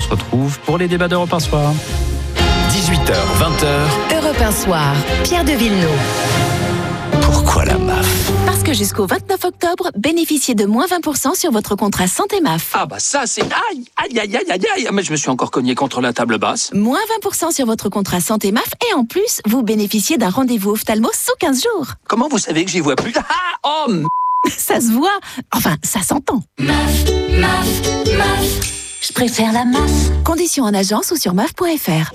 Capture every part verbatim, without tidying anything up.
se retrouve pour les débats d'Europe un soir. dix-huit heures, vingt heures. Europe un soir, Pierre de Villeneuve. Pourquoi la M A F ? Parce que jusqu'au vingt-neuf octobre, bénéficiez de moins vingt pour cent sur votre contrat santé M A F. Ah bah ça c'est... Aïe, aïe, aïe, aïe, aïe, aïe. Mais je me suis encore cogné contre la table basse. Moins vingt pour cent sur votre contrat santé M A F et en plus, vous bénéficiez d'un rendez-vous ophtalmo sous quinze jours. Comment vous savez que j'y vois plus? Ah, oh, m... Ça se voit. Enfin, ça s'entend. M A F, M A F, M A F. Je préfère la M A F. Conditions en agence ou sur M A F point F R.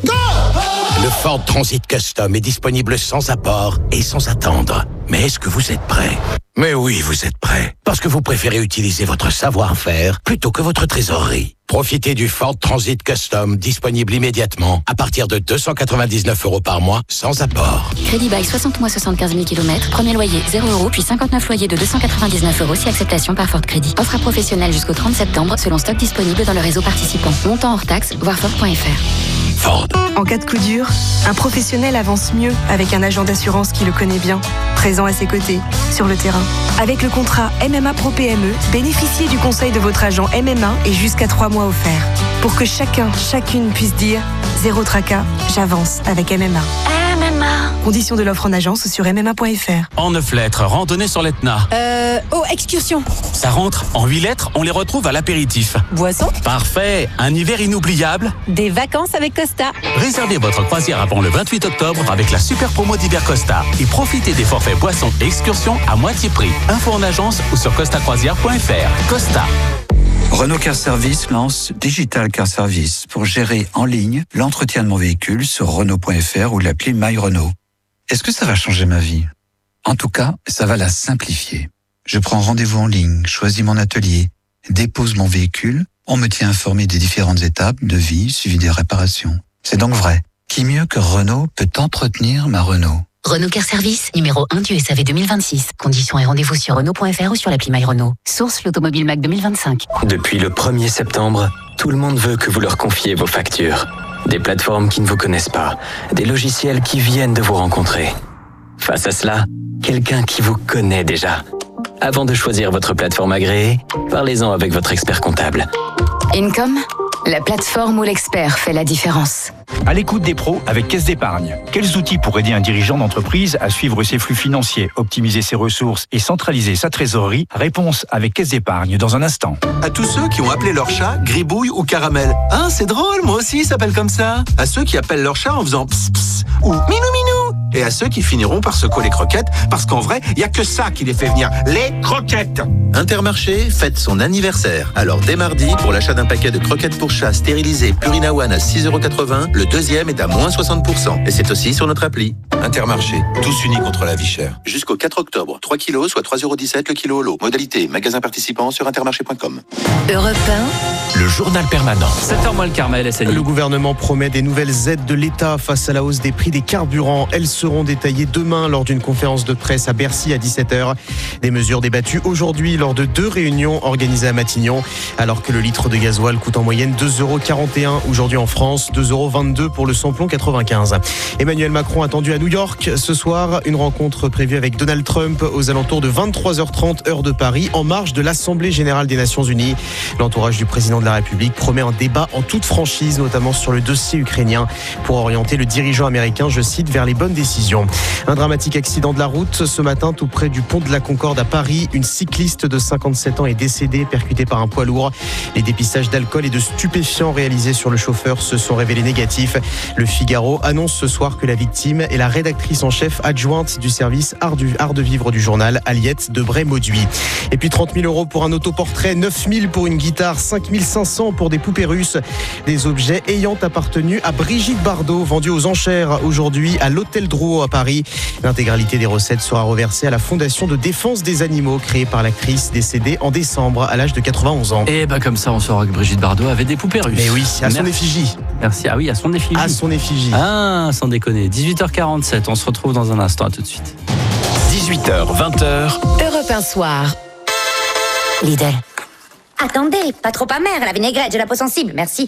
Le Ford Transit Custom est disponible sans apport et sans attendre. Mais est-ce que vous êtes prêt ? Mais oui, vous êtes prêt. Parce que vous préférez utiliser votre savoir-faire plutôt que votre trésorerie. Profitez du Ford Transit Custom disponible immédiatement à partir de deux cent quatre-vingt-dix-neuf euros par mois sans apport. Crédit bail soixante mois, soixante-quinze mille kilomètres. Premier loyer zéro euros, puis cinquante-neuf loyers de deux cent quatre-vingt-dix-neuf euros si acceptation par Ford Crédit. Offre à professionnels jusqu'au trente septembre selon stock disponible dans le réseau participant. Montant hors taxe, voir Ford point F R. Ford. En cas de coup dur, un professionnel avance mieux avec un agent d'assurance qui le connaît bien, présent à ses côtés, sur le terrain. Avec le contrat M M A Pro P M E, bénéficiez du conseil de votre agent M M A et jusqu'à trois mois offerts. Pour que chacun, chacune puisse dire « Zéro tracas, j'avance avec M M A ». M M A. Conditions de l'offre en agence ou sur m m a point f r. En neuf lettres, randonnée sur l'Etna. Euh... Oh, excursion. Ça rentre. En huit lettres, on les retrouve à l'apéritif. Boisson. Parfait. Un hiver inoubliable. Des vacances avec Costa. Réservez votre croisière avant le vingt-huit octobre avec la super promo d'hiver Costa et profitez des forfaits boissons et excursions à moitié prix. Info en agence ou sur costa croisière point f r. Costa. Renault Car Service lance Digital Car Service pour gérer en ligne l'entretien de mon véhicule sur renault point f r ou l'appli My Renault. Est-ce que ça va changer ma vie ? En tout cas, ça va la simplifier. Je prends rendez-vous en ligne, choisis mon atelier, dépose mon véhicule, on me tient informé des différentes étapes de vie suivi des réparations. C'est donc vrai. Qui mieux que Renault peut entretenir ma Renault ? Renault Car Service, numéro un du S A V deux mille vingt-six. Conditions et rendez-vous sur renault point f r ou sur l'appli My Renault. Source l'Automobile Mac deux mille vingt-cinq. Depuis le premier septembre, tout le monde veut que vous leur confiez vos factures. Des plateformes qui ne vous connaissent pas, des logiciels qui viennent de vous rencontrer. Face à cela, quelqu'un qui vous connaît déjà. Avant de choisir votre plateforme agréée, parlez-en avec votre expert comptable. Income, la plateforme où l'expert fait la différence. À l'écoute des pros avec Caisse d'épargne. Quels outils pour aider un dirigeant d'entreprise à suivre ses flux financiers, optimiser ses ressources et centraliser sa trésorerie ? Réponse avec Caisse d'épargne dans un instant. À tous ceux qui ont appelé leur chat Gribouille ou Caramel. Hein, c'est drôle, moi aussi, il s'appelle comme ça. À ceux qui appellent leur chat en faisant pss pss ou minou minou. Et à ceux qui finiront par secouer les croquettes, parce qu'en vrai, il n'y a que ça qui les fait venir, les croquettes. Intermarché fête son anniversaire. Alors dès mardi, pour l'achat d'un paquet de croquettes pour chat stérilisées Purina One à six euros quatre-vingts, le deuxième est à moins soixante pour cent. Et c'est aussi sur notre appli. Intermarché, tous unis contre la vie chère. Jusqu'au quatre octobre, trois kilos, soit trois euros dix-sept le kilo au lot. Modalité, magasin participant sur intermarché point com. Europe un. Le journal permanent. sept heures moins le Carmel, S N I. Le gouvernement promet des nouvelles aides de l'État face à la hausse des prix des carburants. Elles seront détaillées demain lors d'une conférence de presse à Bercy à dix-sept heures. Des mesures débattues aujourd'hui lors de deux réunions organisées à Matignon. Alors que le litre de gasoil coûte en moyenne deux euros quarante et un aujourd'hui en France, deux euros vingt-deux pour le samplon quatre-vingt-quinze. Emmanuel Macron attendu à New York ce soir. Une rencontre prévue avec Donald Trump aux alentours de vingt-trois heures trente heure de Paris en marge de l'Assemblée générale des Nations Unies. L'entourage du président de la République promet un débat en toute franchise, notamment sur le dossier ukrainien, pour orienter le dirigeant américain, je cite, vers les bonnes décisions. Un dramatique accident de la route ce matin tout près du pont de la Concorde à Paris. Une cycliste de cinquante-sept ans est décédée, percutée par un poids lourd. Les dépistages d'alcool et de stupéfiants réalisés sur le chauffeur se sont révélés négatifs. Le Figaro annonce ce soir que la victime est la rédactrice en chef adjointe du service Art, du, Art de vivre du journal, Aliette Debray-Mauduit. Et puis trente mille euros pour un autoportrait, neuf mille pour une guitare, cinq mille cinq cents pour des poupées russes. Des objets ayant appartenu à Brigitte Bardot, vendus aux enchères aujourd'hui à l'Hôtel Drouot à Paris. L'intégralité des recettes sera reversée à la Fondation de défense des animaux créée par l'actrice décédée en décembre à l'âge de quatre-vingt-onze ans. Et bah comme ça on saura que Brigitte Bardot avait des poupées russes. Mais oui, à son Merci. effigie. Merci. Ah oui, à son effigie. À son effigie. Ah, sans déconner. dix-huit heures quarante-sept, on se retrouve dans un instant, à tout de suite. dix-huit heures, vingt heures. Europe un soir. Lidl. Attendez, pas trop amère, la vinaigrette, j'ai la peau sensible, merci.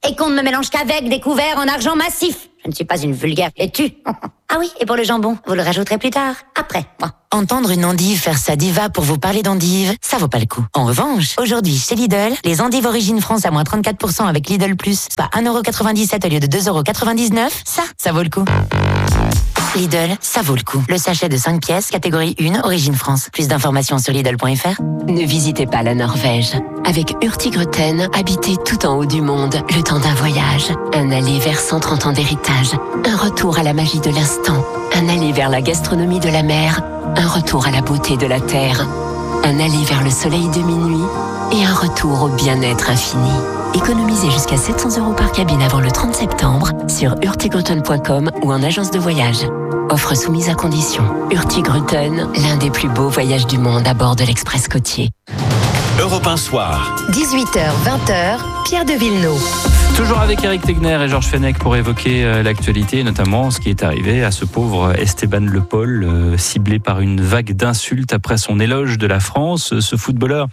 Et qu'on ne me mélange qu'avec des couverts en argent massif. Je ne suis pas une vulgaire laitue. Ah oui, et pour le jambon, vous le rajouterez plus tard, après, moi. Entendre une endive faire sa diva pour vous parler d'endive, ça vaut pas le coup. En revanche, aujourd'hui, chez Lidl, les endives Origine France à moins trente-quatre pour cent avec Lidl Plus, soit un euro quatre-vingt-dix-sept au lieu de deux euros quatre-vingt-dix-neuf, ça, ça vaut le coup. Lidl, ça vaut le coup. Le sachet de cinq pièces, catégorie un, Origine France. Plus d'informations sur Lidl point F R. Ne visitez pas la Norvège. Avec Hurtigruten, habitez tout en haut du monde, le temps d'un voyage. Un aller vers cent trente ans d'héritage. Un retour à la magie de l'instant. Un aller vers la gastronomie de la mer. Un retour à la beauté de la terre. Un aller vers le soleil de minuit. Et un retour au bien-être infini. Économisez jusqu'à sept cents euros par cabine avant le trente septembre sur hurtigruten point com ou en agence de voyage. Offre soumise à condition. Hurtigruten, l'un des plus beaux voyages du monde à bord de l'Express côtier. Europe un soir. dix-huit heures vingt heures, Pierre de Villeneuve. Toujours avec Eric Tegner et Georges Fenech pour évoquer euh, l'actualité, notamment ce qui est arrivé à ce pauvre Esteban Le Paul, euh, ciblé par une vague d'insultes après son éloge de la France. Ce footballeur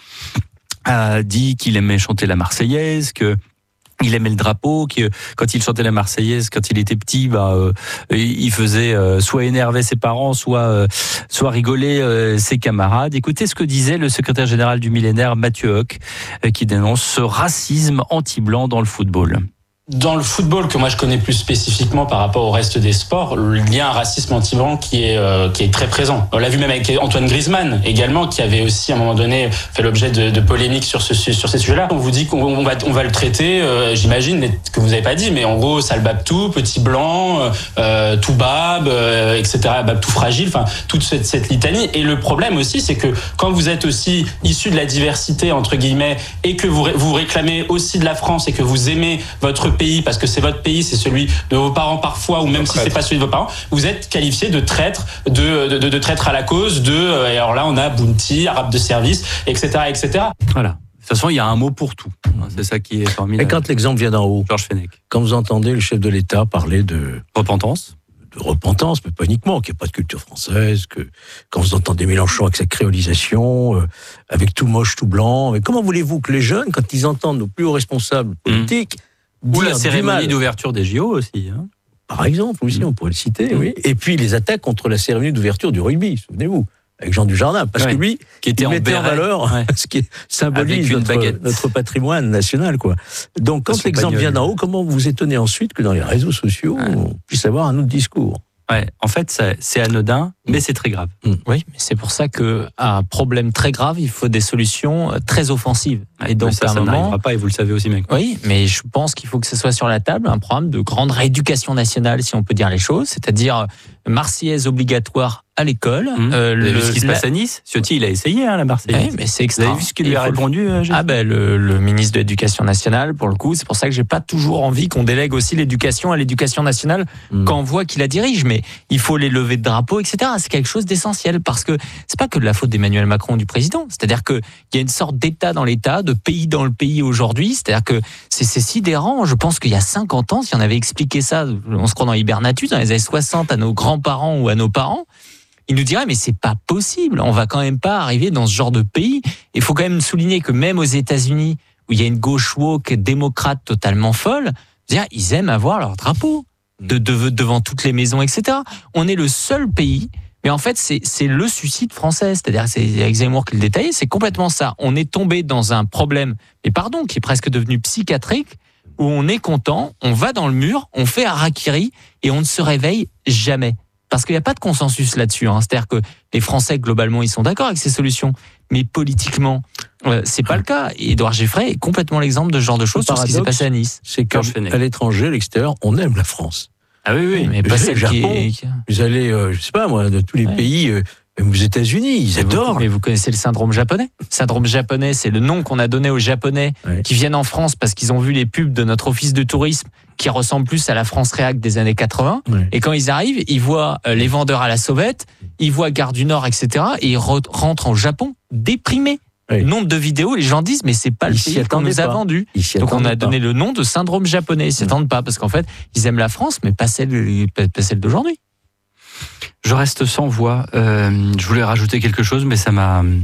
a dit qu'il aimait chanter la Marseillaise, que il aimait le drapeau, que quand il chantait la Marseillaise, quand il était petit, bah, euh, il faisait euh, soit énerver ses parents, soit euh, soit rigoler euh, ses camarades. Écoutez ce que disait le secrétaire général du Millénaire, Mathieu Hoc, euh, qui dénonce ce racisme anti-blanc dans le football. Dans le football, que moi je connais plus spécifiquement par rapport au reste des sports, il y a un racisme anti-blanc qui est euh, qui est très présent. On l'a vu même avec Antoine Griezmann également, qui avait aussi à un moment donné fait l'objet de, de polémiques sur ce sur ces sujets-là. On vous dit qu'on va on va le traiter, euh, j'imagine que vous avez pas dit, mais en gros sale babtou, petit blanc, euh, tout bab, euh, et cetera, babtou fragile, enfin toute cette, cette litanie. Et le problème aussi, c'est que quand vous êtes aussi issu de la diversité entre guillemets et que vous vous réclamez aussi de la France et que vous aimez votre pays, parce que c'est votre pays, c'est celui de vos parents parfois, ou même si c'est pas celui de vos parents, vous êtes qualifié de traître, de, de, de, de traître à la cause, de, et alors là on a bounty, arabe de service, et cetera, et cetera. Voilà. De toute façon, il y a un mot pour tout. C'est ça qui est formidable. Et quand l'exemple vient d'en haut, Georges Fenech, quand vous entendez le chef de l'État parler de repentance, de repentance, mais pas uniquement, qu'il n'y a pas de culture française, que quand vous entendez Mélenchon avec sa créolisation, euh, avec tout moche, tout blanc, mais comment voulez-vous que les jeunes, quand ils entendent nos plus hauts responsables politiques, mmh. Ou la cérémonie d'ouverture des J O aussi. Hein. Par exemple, aussi, on pourrait le citer, mmh. oui. Et puis les attaques contre la cérémonie d'ouverture du rugby, souvenez-vous, avec Jean Dujardin, parce ouais. que lui, qui était il en mettait en valeur ouais. ce qui symbolise notre, notre patrimoine national, quoi. Donc quand l'exemple vient d'en haut, comment vous vous étonnez ensuite que dans les réseaux sociaux, ouais. on puisse avoir un autre discours? Ouais, en fait, c'est, c'est anodin, mais c'est très grave. Mmh. Oui, mais c'est pour ça qu'à un problème très grave, il faut des solutions très offensives. Ouais, et donc, ça, à un ça moment, n'arrivera pas, et vous le savez aussi, mec. Oui, mais je pense qu'il faut que ce soit sur la table un programme de grande rééducation nationale, si on peut dire les choses, c'est-à-dire Marseillaise obligatoire à l'école. Mmh. Euh, le, ce qui se passe à Nice, Ciotti, il a essayé, hein, la Marseillaise. Oui, mais c'est extra. Vous avez vu ce qu'il lui a répondu euh, Ah ben, le, le ministre de l'Éducation nationale, pour le coup, c'est pour ça que j'ai pas toujours envie qu'on délègue aussi l'éducation à l'éducation nationale mmh. quand on voit qui la dirige. Mais il faut les levées de drapeaux, et cetera. C'est quelque chose d'essentiel parce que c'est pas que de la faute d'Emmanuel Macron, du président. C'est-à-dire que il y a une sorte d'État dans l'État, de pays dans le pays aujourd'hui. C'est-à-dire que c'est, c'est sidérant. Je pense qu'il y a cinquante ans, si on avait expliqué ça, on se croit dans Hibernatus, dans les années soixante, à nos grands-parents ou à nos parents, ils nous diraient mais c'est pas possible, on va quand même pas arriver dans ce genre de pays. Il faut quand même souligner que même aux États-Unis, où il y a une gauche woke démocrate totalement folle, dire ils aiment avoir leur drapeau de, de, devant toutes les maisons, et cetera. On est le seul pays, mais en fait c'est, c'est le suicide français, c'est-à-dire c'est Éric Zemmour qui le détaillait, c'est complètement ça. On est tombé dans un problème, mais pardon, qui est presque devenu psychiatrique, où on est content, on va dans le mur, on fait harakiri et on ne se réveille jamais. Parce qu'il n'y a pas de consensus là-dessus. Hein. C'est-à-dire que les Français, globalement, ils sont d'accord avec ces solutions. Mais politiquement, euh, c'est pas le cas. Et Édouard Geffray est complètement l'exemple de ce genre de choses sur ce qui s'est passé à Nice. C'est qu'à l'étranger, à l'extérieur, on aime la France. Ah oui, oui. Mais pas celle Japon, qui est... Vous allez, euh, je sais pas moi, de tous les ouais. pays... Euh, Même aux États-Unis, ils adorent. Mais vous connaissez le syndrome japonais. Le syndrome japonais, c'est le nom qu'on a donné aux Japonais ouais. qui viennent en France parce qu'ils ont vu les pubs de notre office de tourisme qui ressemblent plus à la France Réac des années quatre-vingts. Ouais. Et quand ils arrivent, ils voient les vendeurs à la sauvette, ils voient Gare du Nord, et cetera. Et ils re- rentrent au Japon déprimés. Oui. Le nombre de vidéos, les gens disent mais c'est pas le pays qu'on nous a vendu. Donc on a donné pas. le nom de syndrome japonais. Ils s'y attendent pas parce qu'en fait, ils aiment la France, mais pas celle, pas celle d'aujourd'hui. Je reste sans voix. Euh, je voulais rajouter quelque chose, mais ça m'a,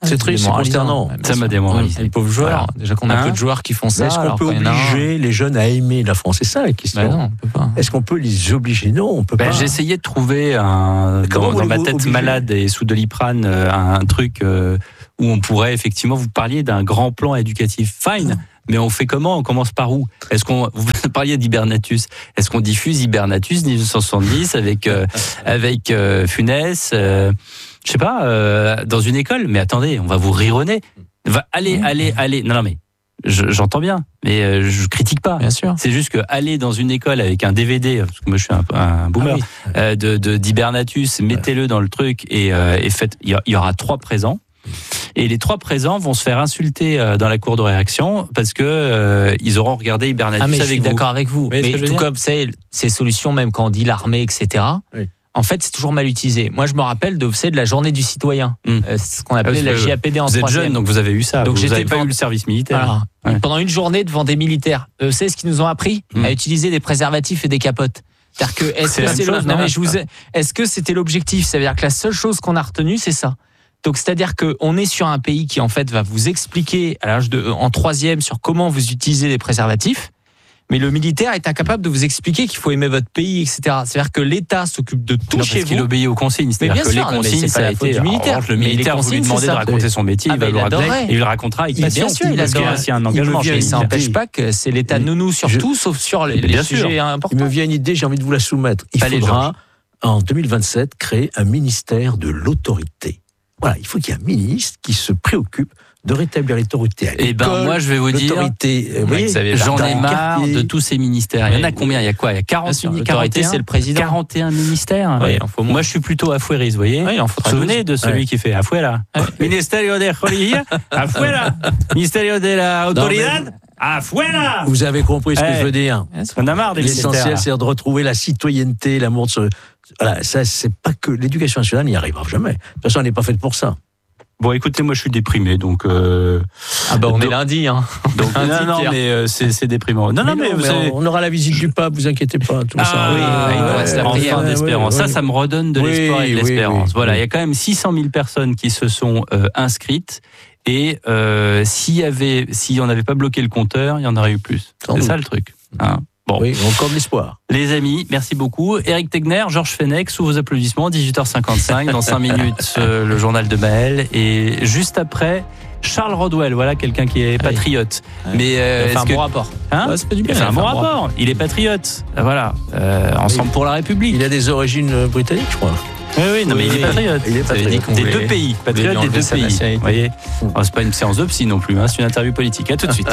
C'est triste, c'est consternant. Ça m'a démoralisé. Les pauvres joueurs. Voilà. Déjà qu'on a Hein peu de joueurs qui font ça. Est-ce qu'on alors peut qu'il y en a un- obliger les jeunes à aimer la France? C'est ça la question. Bah non, on peut pas. Est-ce qu'on peut les obliger? Non, on peut Ben, pas. j'ai essayé de trouver un, Comment dans, dans ma voulez-vous tête obliger malade et sous Doliprane euh, un, un truc euh, où on pourrait effectivement, vous parliez d'un grand plan éducatif. Fine. Mais on fait comment? On commence par où? Est-ce qu'on, vous parliez d'Hibernatus. Est-ce qu'on diffuse Hibernatus dix-neuf cent soixante-dix avec, euh, avec euh, Funès, euh, je sais pas, euh, dans une école? Mais attendez, on va vous rironner. Va, allez, allez, allez. Non, non, mais je- j'entends bien, mais euh, je critique pas. Bien sûr. C'est juste que aller dans une école avec un D V D, parce que moi je suis un, un boomer, Ah oui. euh, de, de d'Hibernatus, mettez-le dans le truc et, euh, et faites. Il y a- il y aura trois présents. Et les trois présents vont se faire insulter euh, dans la cour de réaction parce que euh, ils auront regardé Hibernatus Ah mais je avec suis vous. d'accord avec vous. Vous voyez ce Mais que je veux tout dire comme c'est ces solutions, même quand on dit l'armée, et cetera. Oui. En fait, c'est toujours mal utilisé. Moi, je me rappelle de, vous savez, de la journée du citoyen, Hum. euh, c'est ce qu'on appelait Ah, la parce que J A P D en Vous êtes troisième. jeune, donc vous avez eu ça. Donc vous j'étais n'avez pas devant- eu le service militaire. Voilà. Ouais. Pendant une journée devant des militaires, euh, vous savez ce qu'ils nous ont appris? Hum. À utiliser des préservatifs et des capotes. C'est-à-dire que est-ce C'est que la c'est même le- chose, non, non mais je vous ai- est-ce que c'était l'objectif? Ça veut dire que la seule chose qu'on a retenue, c'est ça. Donc c'est-à-dire qu'on est sur un pays qui en fait va vous expliquer à l'âge de en troisième sur comment vous utilisez les préservatifs, mais le militaire est incapable de vous expliquer qu'il faut aimer votre pays, et cetera. C'est-à-dire que l'État s'occupe de tout Non, chez parce qu'il vous. obéit aux consignes. Mais C'est-à-dire bien que sûr, les non, mais consignes, c'est ça pas a la faute été. du militaire. En revanche, le Mais les militaire, vous lui consignes, demandez c'est de ça. raconter son métier, Ah, il va bah, vous il raconter, adorait. et il le racontera avec Mais passion. bien sûr, il parce qu'il y a adorait. aussi un Il me engagement vient chez Mais lui. ça n'empêche pas que c'est l'État nounou sur Je- tout, sauf sur les, les Bien sûr. sujets Il importants. me vient une idée, j'ai envie de vous la soumettre. Il Allez, faudra, en deux mille vingt-sept, créer un ministère de l'autorité. Voilà, il faut qu'il y ait un ministre qui se préoccupe de rétablir l'autorité à l'école. Eh ben, moi, je vais vous dire, l'autorité, euh, vous voyez, j'en dans ai les marre quartiers. de tous ces ministères. Il y en a combien? Il y a quoi? Il y a quarante, Bien sûr, quarante et l'autorité, un, c'est le président. quarante et un ministères. Oui, il en faut moins. Moi, je suis plutôt Afueris, vous voyez? Oui, il en Vous faudra vous souvenez douze. de celui Ouais. qui fait Afuera? Ministerio de Religia? Afuera! Ministerio de la Autoridad? Afuera! Vous avez compris ce que Eh, je veux dire. On a marre des L'essentiel, ministères. c'est de retrouver la citoyenneté, l'amour de ce. Voilà, ça, c'est pas que l'éducation nationale n'y arrivera jamais. De toute façon, elle n'est pas faite pour ça. Bon, écoutez, moi, je suis déprimé, donc. Euh... Ah bah on est donc- lundi, hein. donc, Lundi, non, non, Pierre. mais euh, c'est c'est déprimant. Non, non, mais, vous savez. on aura la visite du pape, vous inquiétez pas. Tout Ah, ça. oui, il nous reste la ouais, prière ouais, d'espérance. ouais, Ça, ouais. ça me redonne de Oui, l'espoir et de oui, l'espérance. oui, Voilà, oui. il y a quand même six cent mille personnes qui se sont euh, inscrites. Et euh, s'il y avait, si on n'avait pas bloqué le compteur, il y en aurait eu plus. Sans C'est doute. ça le truc. Hein. Bon, Oui, encore de l'espoir. les amis, merci beaucoup. Éric Tegner, Georges Fenech, sous vos applaudissements, dix-huit heures cinquante-cinq, dans cinq minutes, euh, le journal de Maël. Et juste après, Charles Rodwell, voilà quelqu'un qui est patriote. Mais euh, Il a fait est-ce un que- bon rapport. Hein Ouais, c'est pas du il a bien, fait un bon rapport. Il est patriote. Voilà. Euh, ensemble pour la République. Il a des origines euh, britanniques, je crois. Oui, oui, non, mais il est Oui, patriote. il est Ça veut patriote. dire qu'on Des voulait- deux pays. voulait lui Patriote des enlever deux sa pays. Vous nationalité. voyez oh, c'est pas une séance de psy non plus, hein, c'est une interview politique. À tout de suite.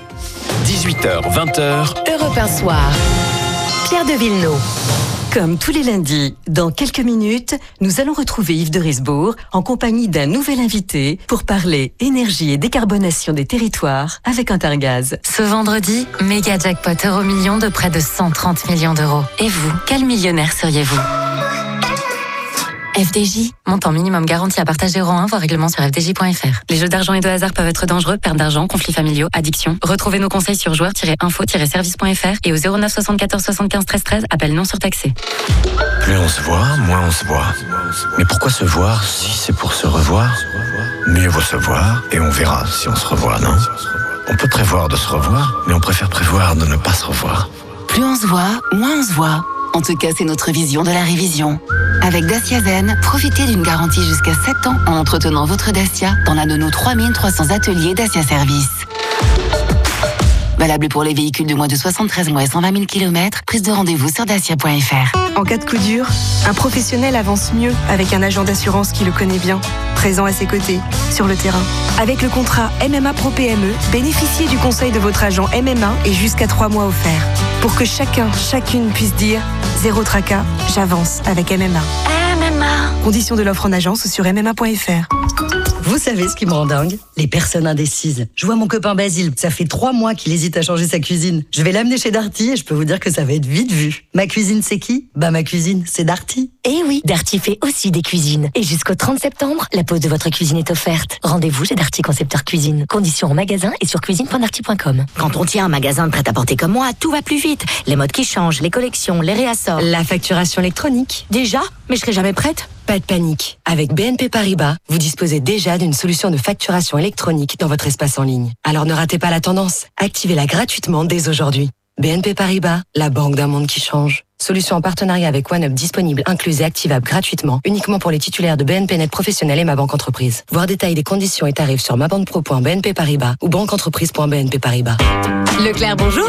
dix-huit heures, vingt heures. Europe un soir. Pierre de Villeneuve. Comme tous les lundis, dans quelques minutes, nous allons retrouver Yves de Risbourg en compagnie d'un nouvel invité pour parler énergie et décarbonation des territoires avec Intergaz. Ce vendredi, méga jackpot euro million de près de cent trente millions d'euros. Et vous, quel millionnaire seriez-vous? F D J, montant minimum garanti à partager euro un, voire règlement sur f d j point f r. Les jeux d'argent et de hasard peuvent être dangereux, perte d'argent, conflits familiaux, addiction. Retrouvez nos conseils sur joueurs tiret info tiret service point f r et au zéro neuf soixante-quatorze soixante-quinze treize treize, appel non surtaxé. Plus on se voit, moins on se voit. Mais pourquoi se voir si c'est pour se revoir? Mieux vaut se voir et on verra si on se revoit, non? On peut prévoir de se revoir, mais on préfère prévoir de ne pas se revoir. Plus on se voit, moins on se voit. En tout cas, c'est notre vision de la révision. Avec Dacia Zen, profitez d'une garantie jusqu'à sept ans en entretenant votre Dacia dans l'un de nos trois mille trois cents ateliers Dacia Service. Valable pour les véhicules de moins de soixante-treize mois et cent vingt mille kilomètres. Prise de rendez-vous sur dacia point f r. En cas de coup dur, un professionnel avance mieux avec un agent d'assurance qui le connaît bien, présent à ses côtés, sur le terrain. Avec le contrat M M A Pro P M E, bénéficiez du conseil de votre agent M M A et jusqu'à trois mois offerts. Pour que chacun, chacune puisse dire « Zéro tracas, j'avance avec M M A ». M M A. Conditions de l'offre en agence sur m m a point f r. Vous savez ce qui me rend dingue? Les personnes indécises. Je vois mon copain Basile, ça fait trois mois qu'il hésite à changer sa cuisine. Je vais l'amener chez Darty et je peux vous dire que ça va être vite vu. Ma cuisine, c'est qui? Bah ma cuisine, c'est Darty. Eh oui, Darty fait aussi des cuisines. Et jusqu'au trente septembre, la pose de votre cuisine est offerte. Rendez-vous chez Darty Concepteur Cuisine. Conditions en magasin et sur cuisine point darty point com. Quand on tient un magasin de prêt-à-porter comme moi, tout va plus vite. Les modes qui changent, les collections, les réassorts. La facturation électronique. Déjà? Mais je serai jamais prête. Pas de panique. Avec B N P Paribas, vous disposez déjà d'une solution de facturation électronique dans votre espace en ligne. Alors ne ratez pas la tendance. Activez-la gratuitement dès aujourd'hui. B N P Paribas, la banque d'un monde qui change. Solution en partenariat avec OneUp disponible, incluse et activable gratuitement, uniquement pour les titulaires de B N P Net Professionnel et Ma Banque Entreprise. Voir détail des conditions et tarifs sur mabanpro point b n p paribas ou banqueentreprise point b n p paribas. Leclerc, bonjour.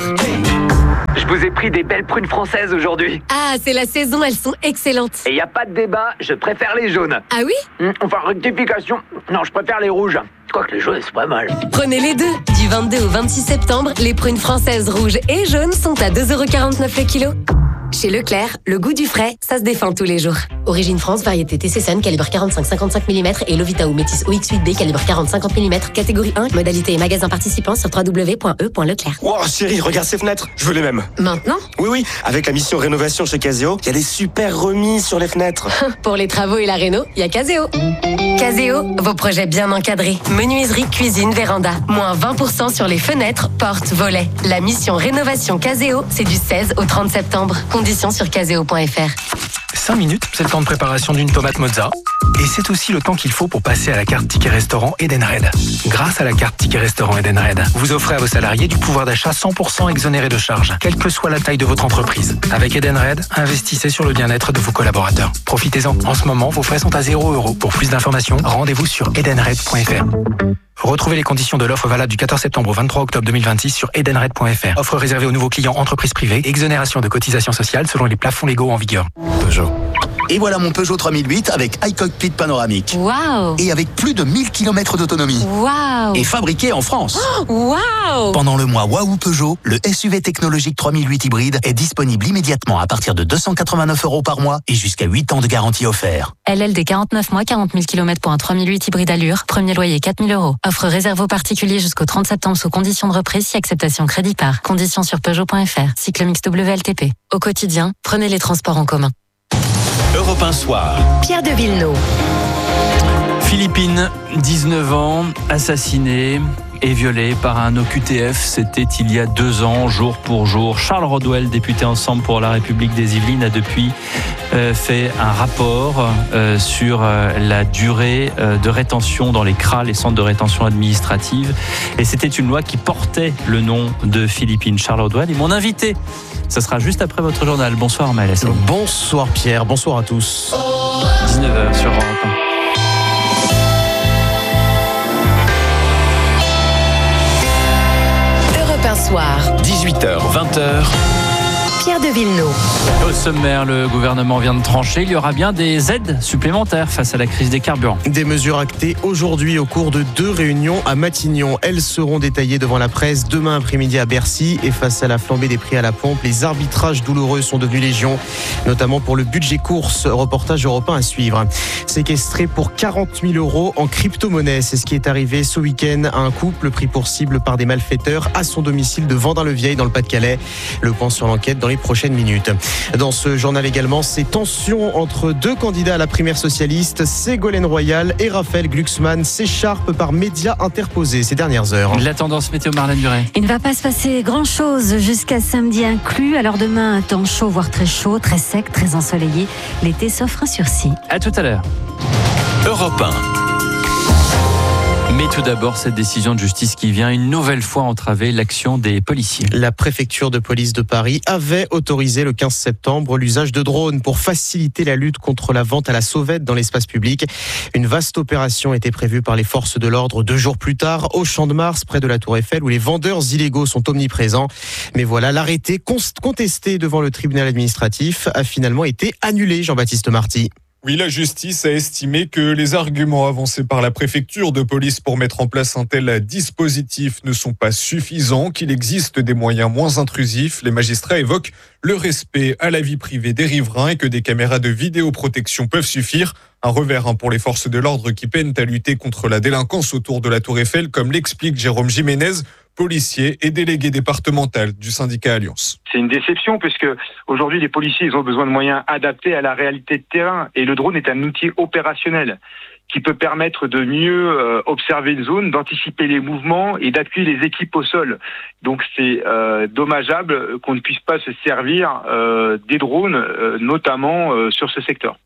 Je vous ai pris des belles prunes françaises aujourd'hui. Ah, c'est la saison, elles sont excellentes. Et y a pas de débat, je préfère les jaunes. Ah oui mmh, Enfin, rectification. Non, je préfère les rouges. Quoique les jaunes, c'est pas mal. Prenez les deux. Du vingt-deux au vingt-six septembre, les prunes françaises rouges et jaunes sont à deux euros quarante-neuf le kilo. Chez Leclerc, le goût du frais, ça se défend tous les jours. Origine France, variété T C S N, calibre quarante-cinq à cinquante-cinq millimètres et Lovita ou Métis O X huit B, calibre quarante à cinquante millimètres, catégorie un, modalité et magasin participant sur w w w point e point leclerc. Wow, chérie, regarde ces fenêtres, je veux les mêmes. Maintenant ? Oui, oui, avec la mission rénovation chez Caseo, il y a des super remises sur les fenêtres. Pour les travaux et la réno, il y a Caseo. Caseo, vos projets bien encadrés. Menuiserie, cuisine, véranda. Moins vingt pour cent sur les fenêtres, portes, volets. La mission rénovation Caseo, c'est du seize au trente septembre. Conditions sur caseo point f r. cinq minutes, c'est le temps de préparation d'une tomate mozza. Et c'est aussi le temps qu'il faut pour passer à la carte Ticket Restaurant Edenred. Grâce à la carte Ticket Restaurant Edenred, vous offrez à vos salariés du pouvoir d'achat cent pour cent exonéré de charges, quelle que soit la taille de votre entreprise. Avec Edenred, investissez sur le bien-être de vos collaborateurs. Profitez-en. En ce moment, vos frais sont à zéro euro. Pour plus d'informations, rendez-vous sur edenred point f r. Retrouvez les conditions de l'offre valable du quatorze septembre au vingt-trois octobre deux mille vingt-six sur edenred point f r. Offre réservée aux nouveaux clients entreprises privées. Exonération de cotisations sociales selon les plafonds légaux en vigueur. Peugeot. Et voilà mon Peugeot trois mille huit avec iCockpit panoramique. Waouh! Et avec plus de mille kilomètres d'autonomie. Waouh! Et fabriqué en France. Oh, waouh! Pendant le mois Waouh Peugeot, le S U V technologique trois mille huit hybride est disponible immédiatement à partir de deux cent quatre-vingt-neuf euros par mois et jusqu'à huit ans de garantie offert. L L D quarante-neuf mois, quarante mille kilomètres pour un trois mille huit hybride allure. Premier loyer quatre mille euros. Offre réservée aux particuliers jusqu'au trente septembre sous condition de reprise si acceptation crédit par. Conditions sur Peugeot point f r. Cycle mix W L T P. Au quotidien, prenez les transports en commun. Europe un soir. Pierre de Villeneuve. Philippine, dix-neuf ans, assassiné et violé par un O Q T F. C'était il y a deux ans, jour pour jour. Charles Rodwell, député Ensemble pour la République des Yvelines, a depuis euh, fait un rapport euh, sur euh, la durée euh, de rétention dans les C R A, les centres de rétention administrative. Et c'était une loi qui portait le nom de Philippine. Charles Rodwell est mon invité. Ça sera juste après votre journal. Bonsoir Maël Hassani. Bonsoir Pierre, bonsoir à tous. dix-neuf heures sur Europe un. Soir. dix-huit heures, vingt heures. Pierre de Villeneuve. Au sommaire, le gouvernement vient de trancher. Il y aura bien des aides supplémentaires face à la crise des carburants. Des mesures actées aujourd'hui au cours de deux réunions à Matignon. Elles seront détaillées devant la presse demain après-midi à Bercy. Et face à la flambée des prix à la pompe, les arbitrages douloureux sont devenus légion, notamment pour le budget course. Reportage européen à suivre. Séquestré pour quarante mille euros en crypto-monnaie. C'est ce qui est arrivé ce week-end à un couple pris pour cible par des malfaiteurs à son domicile de Vendin-le-Vieil dans le Pas-de-Calais. Le point sur l'enquête dans les prochaines minutes. Dans ce journal également, ces tensions entre deux candidats à la primaire socialiste, Ségolène Royal et Raphaël Glucksmann s'écharpent par médias interposés ces dernières heures. La tendance météo, Marlène Duret. Il ne va pas se passer grand-chose jusqu'à samedi inclus. Alors demain, un temps chaud, voire très chaud, très sec, très ensoleillé. L'été s'offre un sursis. À tout à l'heure. Europe un. Mais tout d'abord, cette décision de justice qui vient une nouvelle fois entraver l'action des policiers. La préfecture de police de Paris avait autorisé le quinze septembre l'usage de drones pour faciliter la lutte contre la vente à la sauvette dans l'espace public. Une vaste opération était prévue par les forces de l'ordre deux jours plus tard au Champ de Mars, près de la Tour Eiffel, où les vendeurs illégaux sont omniprésents. Mais voilà, l'arrêté contesté devant le tribunal administratif a finalement été annulé, Jean-Baptiste Marty. Oui, la justice a estimé que les arguments avancés par la préfecture de police pour mettre en place un tel dispositif ne sont pas suffisants, qu'il existe des moyens moins intrusifs. Les magistrats évoquent le respect à la vie privée des riverains et que des caméras de vidéoprotection peuvent suffire. Un revers pour les forces de l'ordre qui peinent à lutter contre la délinquance autour de la Tour Eiffel, comme l'explique Jérôme Jiménez, policier et délégué départemental du syndicat Alliance. C'est une déception puisque aujourd'hui les policiers ils ont besoin de moyens adaptés à la réalité de terrain et le drone est un outil opérationnel qui peut permettre de mieux euh, observer une zone, d'anticiper les mouvements et d'appuyer les équipes au sol. Donc c'est euh, dommageable qu'on ne puisse pas se servir euh, des drones, euh, notamment euh, sur ce secteur.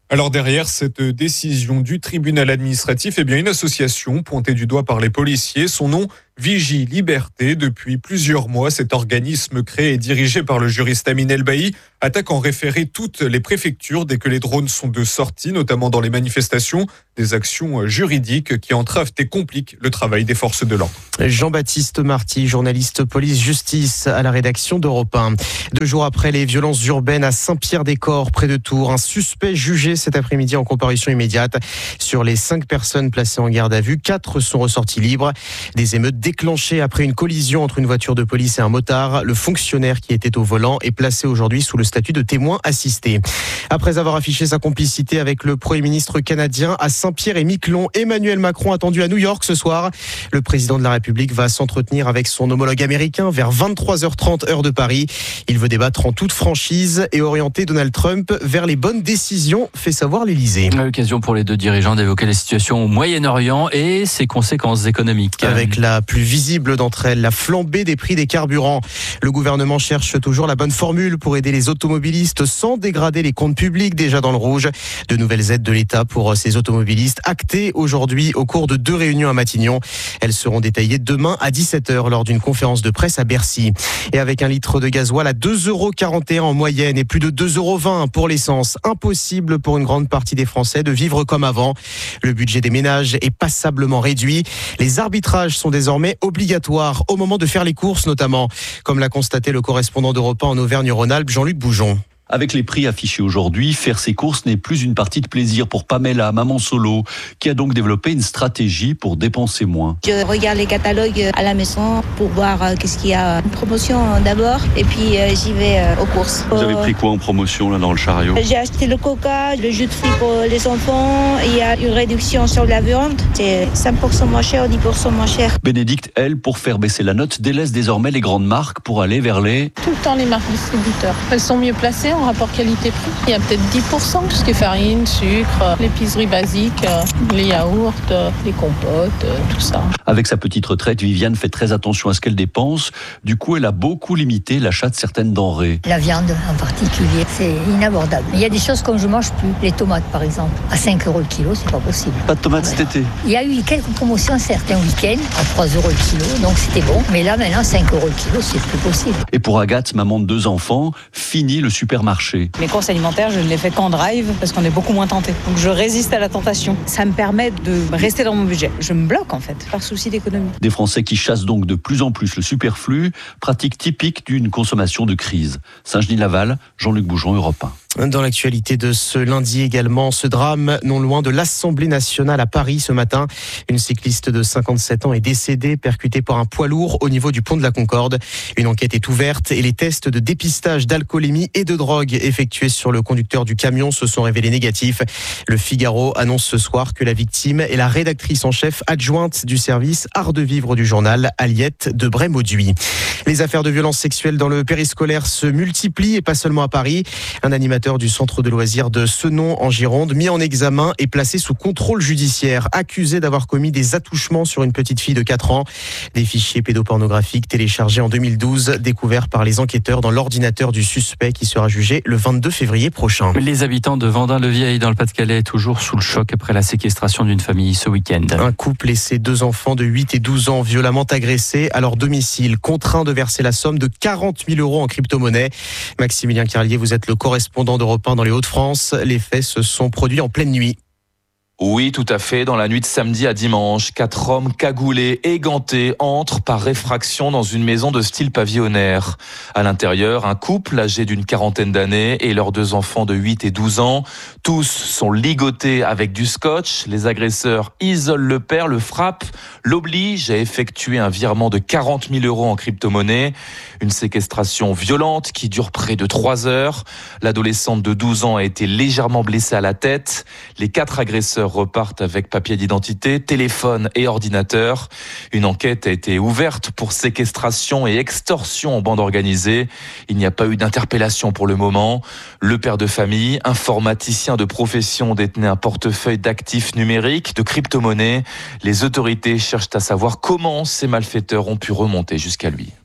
Alors derrière cette décision du tribunal administratif, eh bien une association pointée du doigt par les policiers, son nom Vigie Liberté. Depuis plusieurs mois, cet organisme créé et dirigé par le juriste Amin Elbaï attaque en référé toutes les préfectures dès que les drones sont de sortie, notamment dans les manifestations, des actions juridiques qui entravent et compliquent le travail des forces de l'ordre. Jean-Baptiste Marty, journaliste police-justice à la rédaction d'Europe un. Deux jours après les violences urbaines à Saint-Pierre-des-Corps, près de Tours, un suspect jugé cet après-midi en comparution immédiate. Sur les cinq personnes placées en garde à vue, quatre sont ressorties libres. Des émeutes déclenchées après une collision entre une voiture de police et un motard. Le fonctionnaire qui était au volant est placé aujourd'hui sous le statut de témoin assisté. Après avoir affiché sa complicité avec le Premier ministre canadien à Saint-Pierre et Miquelon, Emmanuel Macron attendu à New York ce soir. Le président de la République va s'entretenir avec son homologue américain vers vingt-trois heures trente heure de Paris. Il veut débattre en toute franchise et orienter Donald Trump vers les bonnes décisions, fait savoir l'Élysée. L'occasion pour les deux dirigeants d'évoquer la situation au Moyen-Orient et ses conséquences économiques. Avec la plus visible d'entre elles, la flambée des prix des carburants. Le gouvernement cherche toujours la bonne formule pour aider les automobilistes sans dégrader les comptes publics déjà dans le rouge. De nouvelles aides de l'État pour ces automobilistes actées aujourd'hui au cours de deux réunions à Matignon. Elles seront détaillées demain à dix-sept heures lors d'une conférence de presse à Bercy. Et avec un litre de gasoil à deux euros quarante et un en moyenne et plus de deux euros vingt pour l'essence, impossible pour une grande partie des Français de vivre comme avant. Le budget des ménages est passablement réduit. Les arbitrages sont désormais obligatoires au moment de faire les courses notamment, comme l'a constaté le correspondant d'Europe un en Auvergne-Rhône-Alpes, Jean-Luc Boujon. Avec les prix affichés aujourd'hui, faire ses courses n'est plus une partie de plaisir pour Pamela, maman solo, qui a donc développé une stratégie pour dépenser moins. Je regarde les catalogues à la maison pour voir euh, qu'est-ce qu'il y a une promotion d'abord et puis euh, j'y vais euh, aux courses. Vous avez pris quoi en promotion là dans le chariot ? J'ai acheté le coca, le jus de fruits pour les enfants, il y a une réduction sur la viande, c'est cinq pour cent moins cher, dix pour cent moins cher. Bénédicte, elle, pour faire baisser la note, délaisse désormais les grandes marques pour aller vers les... Tout le temps les marques distributeurs. Elles sont mieux placées en rapport qualité-prix. Il y a peut-être dix pour cent, tout ce qui est farine, sucre, l'épicerie basique, les yaourts, les compotes, tout ça. Avec sa petite retraite, Viviane fait très attention à ce qu'elle dépense. Du coup, elle a beaucoup limité l'achat de certaines denrées. La viande en particulier, c'est inabordable. Il y a des choses que je mange plus. Les tomates, par exemple. À cinq euros le kilo, c'est pas possible. Pas de tomates cet été. Il y a eu quelques promotions certains week-ends à trois euros le kilo, donc c'était bon. Mais là, maintenant, cinq euros le kilo, c'est plus possible. Et pour Agathe, maman de deux enfants, fini le supermarché. Mes courses alimentaires, je ne les fais qu'en drive parce qu'on est beaucoup moins tenté. Donc je résiste à la tentation. Ça me permet de rester dans mon budget. Je me bloque en fait, par souci d'économie. Des Français qui chassent donc de plus en plus le superflu, pratique typique d'une consommation de crise. Saint-Genis-Laval, Jean-Luc Boujon, Europe un. Dans l'actualité de ce lundi également, ce drame non loin de l'Assemblée nationale à Paris ce matin. Une cycliste de cinquante-sept ans est décédée, percutée par un poids lourd au niveau du pont de la Concorde. Une enquête est ouverte et les tests de dépistage d'alcoolémie et de drogue effectués sur le conducteur du camion se sont révélés négatifs. Le Figaro annonce ce soir que la victime est la rédactrice en chef adjointe du service Art de vivre du journal, Aliette de Bray-Mauduit. Les affaires de violences sexuelles dans le périscolaire se multiplient et pas seulement à Paris. Un animateur du centre de loisirs de Senon en Gironde, mis en examen et placé sous contrôle judiciaire, accusé d'avoir commis des attouchements sur une petite fille de quatre ans. Des fichiers pédopornographiques téléchargés en deux mille douze, découverts par les enquêteurs dans l'ordinateur du suspect qui sera jugé le vingt-deux février prochain. Les habitants de Vendin-le-Vieil dans le Pas-de-Calais toujours sous le choc après la séquestration d'une famille ce week-end. Un couple et ses deux enfants de huit et douze ans violemment agressés à leur domicile, contraints de verser la somme de quarante mille euros en crypto-monnaie. Maximilien Carlier, vous êtes le correspondant d'Europe un dans les Hauts-de-France. Les faits se sont produits en pleine nuit. Oui, tout à fait. Dans la nuit de samedi à dimanche, quatre hommes cagoulés et gantés entrent par réfraction dans une maison de style pavillonnaire. À l'intérieur, un couple âgé d'une quarantaine d'années et leurs deux enfants de huit et douze ans. Tous sont ligotés avec du scotch. Les agresseurs isolent le père, le frappent, l'obligent à effectuer un virement de quarante mille euros en crypto-monnaie. Une séquestration violente qui dure près de trois heures. L'adolescente de douze ans a été légèrement blessée à la tête. Les quatre agresseurs repartent avec papier d'identité, téléphone et ordinateur. Une enquête a été ouverte pour séquestration et extorsion en bande organisée. Il n'y a pas eu d'interpellation pour le moment. Le père de famille, informaticien de profession, détenait un portefeuille d'actifs numériques, de crypto-monnaies. Les autorités cherchent à savoir comment ces malfaiteurs ont pu remonter jusqu'à lui.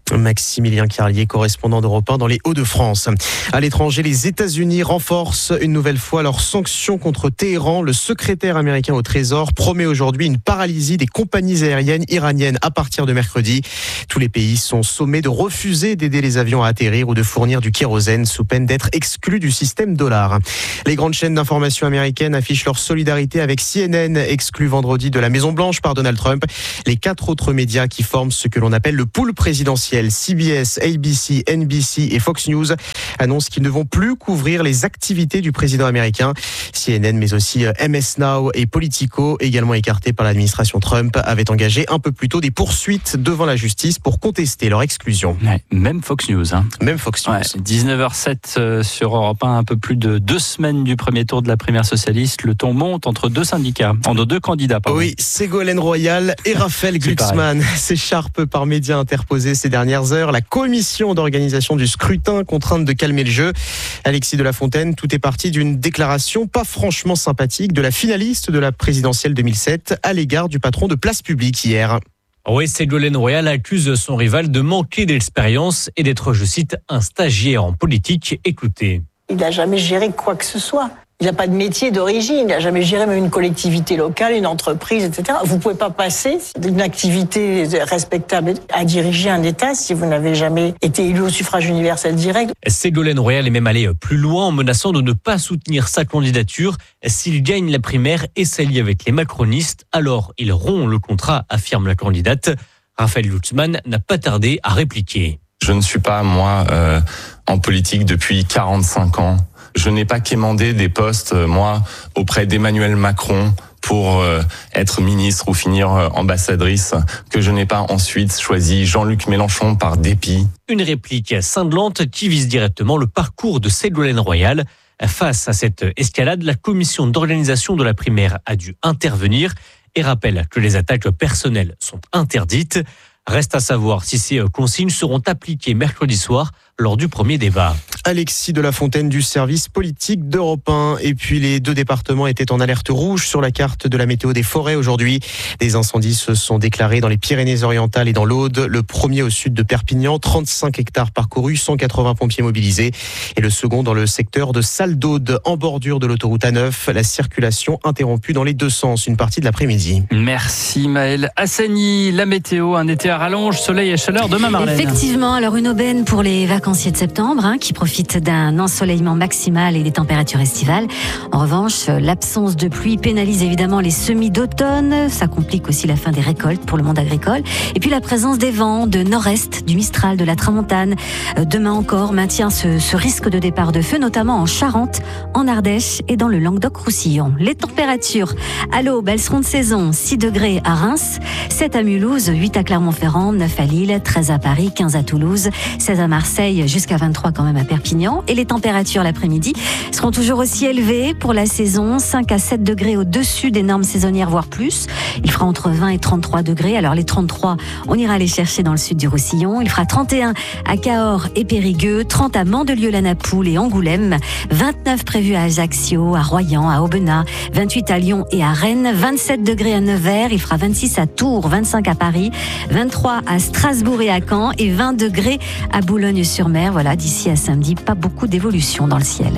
Maximilien Carlier, correspondant d'Europe un dans les Hauts-de-France. À l'étranger, les États-Unis renforcent une nouvelle fois leurs sanctions contre Téhéran. Le secrétaire américain au Trésor promet aujourd'hui une paralysie des compagnies aériennes iraniennes à partir de mercredi. Tous les pays sont sommés de refuser d'aider les avions à atterrir ou de fournir du kérosène sous peine d'être exclus du système dollar. Les grandes chaînes d'information américaines affichent leur solidarité avec C N N, exclu vendredi de la Maison-Blanche par Donald Trump. Les quatre autres médias qui forment ce que l'on appelle le pool présidentiel, C B S, A B C, N B C et Fox News, annoncent qu'ils ne vont plus couvrir les activités du président américain. C N N, mais aussi M S Now et Politico, également écartés par l'administration Trump, avaient engagé un peu plus tôt des poursuites devant la justice pour contester leur exclusion. Ouais, même Fox News. Hein. Même Fox News. Ouais, dix-neuf heures sept euh, sur Europe un, un peu plus de deux semaines du premier tour de la primaire socialiste. Le ton monte entre deux syndicats, entre deux candidats. Pardon. Oui, Ségolène Royal et Raphaël Glucksmann s'écharpent par médias interposés ces dernières heures. La commission d'organisation du scrutin contrainte de calmer le jeu. Alexis de la Fontaine, tout est parti d'une déclaration pas franchement sympathique de la finaliste de la présidentielle deux mille sept à l'égard du patron de Place Publique hier. Oui, Ségolène Royal accuse son rival de manquer d'expérience et d'être, je cite, un stagiaire en politique. Écoutez. Il n'a jamais géré quoi que ce soit. Il n'a pas de métier d'origine, il n'a jamais géré même une collectivité locale, une entreprise, et cetera. Vous ne pouvez pas passer d'une activité respectable à diriger un État si vous n'avez jamais été élu au suffrage universel direct. Ségolène Royal est même allée plus loin en menaçant de ne pas soutenir sa candidature s'il gagne la primaire et s'allie avec les macronistes. Alors, il rompt le contrat, affirme la candidate. Raphaël Glucksmann n'a pas tardé à répliquer. Je ne suis pas, moi, euh, en politique depuis quarante-cinq ans. Je n'ai pas quémandé des postes, moi, auprès d'Emmanuel Macron pour euh, être ministre ou finir euh, ambassadrice, que je n'ai pas ensuite choisi Jean-Luc Mélenchon par dépit. Une réplique cinglante qui vise directement le parcours de Ségolène Royal. Face à cette escalade, la commission d'organisation de la primaire a dû intervenir et rappelle que les attaques personnelles sont interdites. Reste à savoir si ces consignes seront appliquées mercredi soir lors du premier débat. Alexis de la Fontaine du service politique d'Europe un. Et puis les deux départements étaient en alerte rouge sur la carte de la météo des forêts aujourd'hui. Des incendies se sont déclarés dans les Pyrénées-Orientales et dans l'Aude. Le premier au sud de Perpignan, trente-cinq hectares parcourus, cent quatre-vingts pompiers mobilisés. Et le second dans le secteur de Salle-d'Aude, en bordure de l'autoroute A neuf. La circulation interrompue dans les deux sens une partie de l'après-midi. Merci Maëlle Hassani. La météo, un été à rallonge, soleil et chaleur demain, Marlène. Effectivement, alors une aubaine pour les vacanciers de septembre hein, qui profitent d'un ensoleillement maximal et des températures estivales. En revanche, l'absence de pluie pénalise évidemment les semis d'automne. Ça complique aussi la fin des récoltes pour le monde agricole. Et puis la présence des vents de nord-est, du Mistral, de la Tramontane. Demain encore maintient ce, ce risque de départ de feu, notamment en Charente, en Ardèche et dans le Languedoc-Roussillon. Les températures à l'aube, elles seront de saison. six degrés à Reims, sept à Mulhouse, huit à Clermont-Ferrand, neuf à Lille, treize à Paris, quinze à Toulouse, seize à Marseille, jusqu'à vingt-trois quand même à Perpignan. Et les températures l'après-midi seront toujours aussi élevées pour la saison. cinq à sept degrés au-dessus des normes saisonnières, voire plus. Il fera entre vingt et trente-trois degrés. Alors les trente-trois, on ira les chercher dans le sud du Roussillon. Il fera trente et un à Cahors et Périgueux, trente à Mandelieu-la-Napoule et Angoulême, vingt-neuf prévus à Ajaccio, à Royan, à Aubenas, vingt-huit à Lyon et à Rennes, vingt-sept degrés à Nevers. Il fera vingt-six à Tours, vingt-cinq à Paris, vingt-trois à Strasbourg et à Caen et vingt degrés à Boulogne-sur-Mer. Voilà, d'ici à samedi, pas beaucoup d'évolution dans le ciel.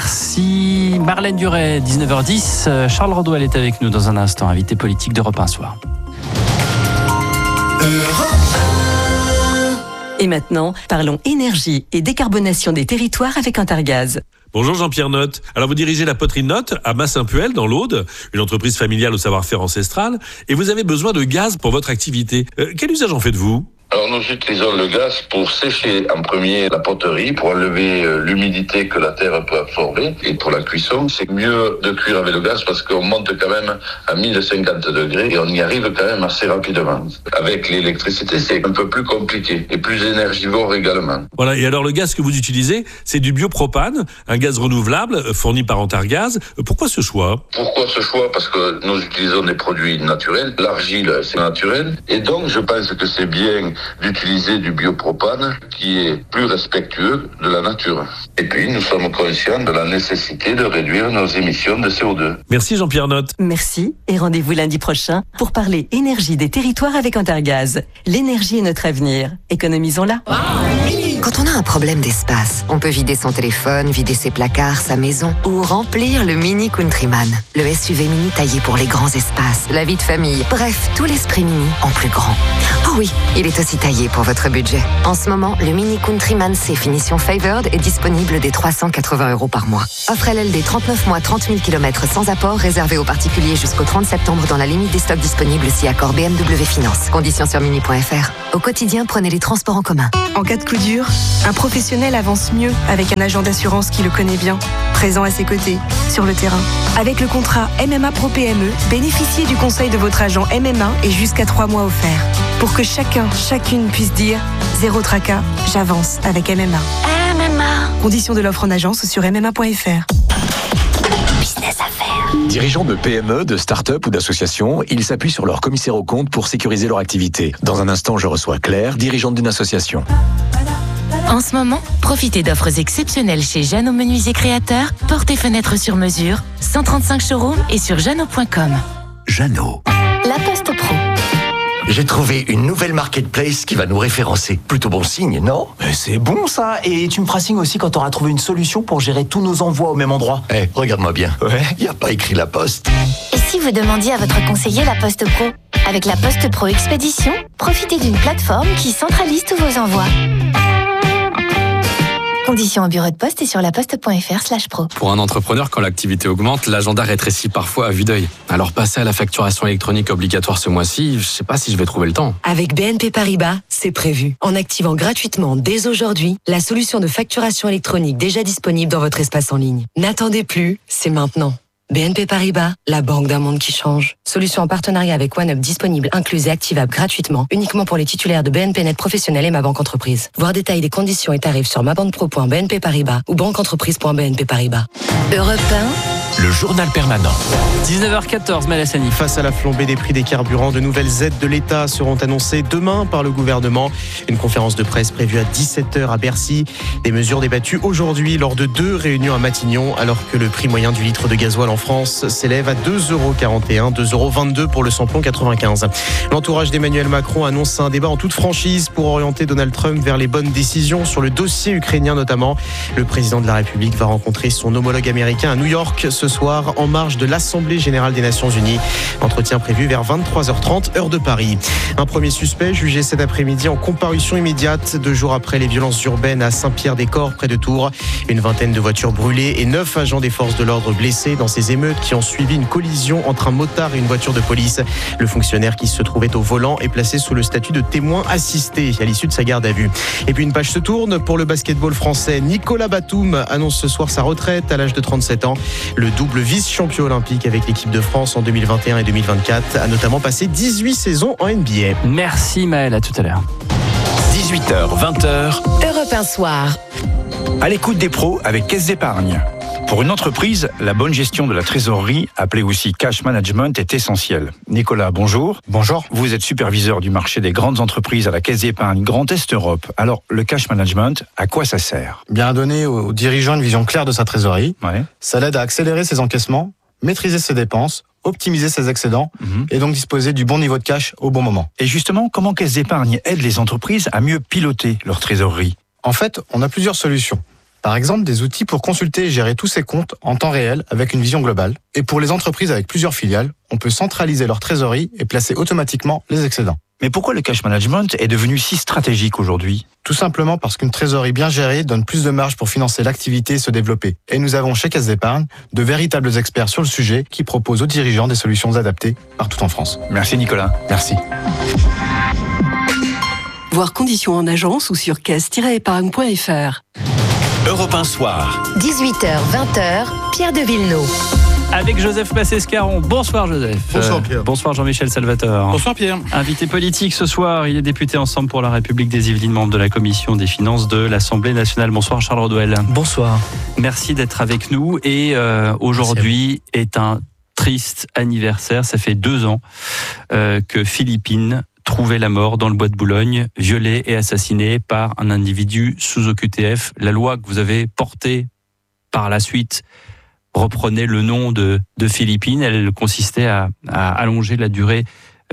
Merci Marlène Duret, dix-neuf heures dix. Charles Rodouel est avec nous dans un instant, invité politique d'Europe un soir. Et maintenant, parlons énergie et décarbonation des territoires avec Intergaz. Bonjour Jean-Pierre Notte. Alors vous dirigez la poterie Notte à Massin-Puel dans l'Aude, une entreprise familiale au savoir-faire ancestral, et vous avez besoin de gaz pour votre activité. Euh, quel usage en faites-vous ? Alors nous utilisons le gaz pour sécher en premier la poterie, pour enlever l'humidité que la terre peut absorber. Et pour la cuisson, c'est mieux de cuire avec le gaz parce qu'on monte quand même à mille cinquante degrés et on y arrive quand même assez rapidement. Avec l'électricité, c'est un peu plus compliqué et plus énergivore également. Voilà, et alors le gaz que vous utilisez, c'est du biopropane, un gaz renouvelable fourni par Antargaz. Pourquoi ce choix ? Pourquoi ce choix ? Parce que nous utilisons des produits naturels. L'argile, c'est naturel. Et donc, je pense que c'est bien d'utiliser du biopropane qui est plus respectueux de la nature. Et puis, nous sommes conscients de la nécessité de réduire nos émissions de C O deux. Merci Jean-Pierre Notte. Merci et rendez-vous lundi prochain pour parler énergie des territoires avec Intergaz. L'énergie est notre avenir. Économisons-la. Quand on a un problème d'espace, on peut vider son téléphone, vider ses placards, sa maison ou remplir le Mini Countryman. Le S U V mini taillé pour les grands espaces, la vie de famille, bref, tout l'esprit mini en plus grand. Oh oui, il est aussi taillé pour votre budget. En ce moment, le Mini Countryman C finition Favored est disponible dès trois cent quatre-vingts euros par mois. Offre L L D trente-neuf mois, trente mille kilomètres sans apport, réservé aux particuliers jusqu'au trente septembre dans la limite des stocks disponibles si accord B M W Finance. Conditions sur mini point f r. Au quotidien, prenez les transports en commun. En cas de coup dur, un professionnel avance mieux avec un agent d'assurance qui le connaît bien, présent à ses côtés, sur le terrain. Avec le contrat M M A Pro P M E, bénéficiez du conseil de votre agent M M A et jusqu'à trois mois offerts. Pour que chacun, chacune puisse dire « Zéro tracas, j'avance avec M M A ». M M A. Conditions de l'offre en agence sur m m a point f r. Business à faire. Dirigeants de P M E, de start-up ou d'associations, ils s'appuient sur leur commissaire aux comptes pour sécuriser leur activité. Dans un instant, je reçois Claire, dirigeante d'une association. En ce moment, profitez d'offres exceptionnelles chez Jeannot Menuisier Créateurs, portes et fenêtres sur mesure, cent trente-cinq showrooms et sur jeannot point com. Jeannot. La Poste Pro. J'ai trouvé une nouvelle marketplace qui va nous référencer. Plutôt bon signe, non? C'est bon ça. Et tu me feras signe aussi quand tu auras trouvé une solution pour gérer tous nos envois au même endroit. Eh, hey, regarde-moi bien. Ouais, y a pas écrit La Poste. Et si vous demandiez à votre conseiller La Poste Pro? Avec La Poste Pro Expédition, profitez d'une plateforme qui centralise tous vos envois. Conditions au bureau de poste et sur laposte point f r slash pro. Pour un entrepreneur, quand l'activité augmente, l'agenda rétrécit parfois à vue d'œil. Alors passer à la facturation électronique obligatoire ce mois-ci, je sais pas si je vais trouver le temps. Avec B N P Paribas, c'est prévu. En activant gratuitement dès aujourd'hui la solution de facturation électronique déjà disponible dans votre espace en ligne. N'attendez plus, c'est maintenant. B N P Paribas, la banque d'un monde qui change. Solution en partenariat avec OneUp disponible, incluse et activable gratuitement, uniquement pour les titulaires de B N P Net Professionnel et Ma Banque Entreprise. Voir détail des conditions et tarifs sur mabanquepro point b n p paribas ou banqueentreprise point b n p paribas. Europe un, le journal permanent. dix-neuf heures quatorze, Malassani. Face à la flambée des prix des carburants, de nouvelles aides de l'État seront annoncées demain par le gouvernement. Une conférence de presse prévue à dix-sept heures à Bercy. Des mesures débattues aujourd'hui lors de deux réunions à Matignon, alors que le prix moyen du litre de gasoil en France s'élève à deux euros quarante et un, deux euros vingt-deux pour le samplon quatre-vingt-quinze. L'entourage d'Emmanuel Macron annonce un débat en toute franchise pour orienter Donald Trump vers les bonnes décisions sur le dossier ukrainien notamment. Le président de la République va rencontrer son homologue américain à New York ce soir en marge de l'Assemblée générale des Nations Unies. Entretien prévu vers vingt-trois heures trente, heure de Paris. Un premier suspect jugé cet après-midi en comparution immédiate, deux jours après les violences urbaines à Saint-Pierre-des-Corps près de Tours. Une vingtaine de voitures brûlées et neuf agents des forces de l'ordre blessés dans ces émeutes qui ont suivi une collision entre un motard et une voiture de police. Le fonctionnaire qui se trouvait au volant est placé sous le statut de témoin assisté à l'issue de sa garde à vue. Et puis une page se tourne pour le basketball français. Nicolas Batum annonce ce soir sa retraite à l'âge de trente-sept ans. Le double vice-champion olympique avec l'équipe de France en deux mille vingt et un et deux mille vingt-quatre a notamment passé dix-huit saisons en N B A. Merci Maël, à tout à l'heure. dix-huit heures, vingt heures. Europe un soir. À l'écoute des pros avec Caisse d'Épargne. Pour une entreprise, la bonne gestion de la trésorerie, appelée aussi cash management, est essentielle. Nicolas, bonjour. Bonjour. Vous êtes superviseur du marché des grandes entreprises à la Caisse d'Épargne Grand Est Europe. Alors, le cash management, à quoi ça sert? Bien à donner aux dirigeants une vision claire de sa trésorerie. Ouais. Ça l'aide à accélérer ses encaissements, maîtriser ses dépenses, optimiser ses excédents mmh. et donc disposer du bon niveau de cash au bon moment. Et justement, comment Caisse d'Épargne aide les entreprises à mieux piloter leur trésorerie? En fait, on a plusieurs solutions. Par exemple, des outils pour consulter et gérer tous ses comptes en temps réel avec une vision globale. Et pour les entreprises avec plusieurs filiales, on peut centraliser leur trésorerie et placer automatiquement les excédents. Mais pourquoi le cash management est devenu si stratégique aujourd'hui? Tout simplement parce qu'une trésorerie bien gérée donne plus de marge pour financer l'activité et se développer. Et nous avons chez Caisse d'Épargne de véritables experts sur le sujet qui proposent aux dirigeants des solutions adaptées partout en France. Merci Nicolas. Merci. Voir conditions en agence ou sur caisse tiret épargne point f r. Europe un soir. dix-huit heures, vingt heures, Pierre de Villeneuve. Avec Joseph Massescaron. Bonsoir Joseph. Bonsoir Pierre. Euh, bonsoir Jean-Michel Salvatore. Bonsoir Pierre. Invité politique ce soir, il est député Ensemble pour la République des Yvelines, membre de la Commission des Finances de l'Assemblée nationale. Bonsoir Charles Rodwell. Bonsoir. Merci d'être avec nous et euh, aujourd'hui est un triste anniversaire. Ça fait deux ans euh, que Philippine trouvé la mort dans le bois de Boulogne, violé et assassiné par un individu sous O Q T F. La loi que vous avez portée par la suite reprenait le nom de, de Philippine. Elle consistait à, à allonger la durée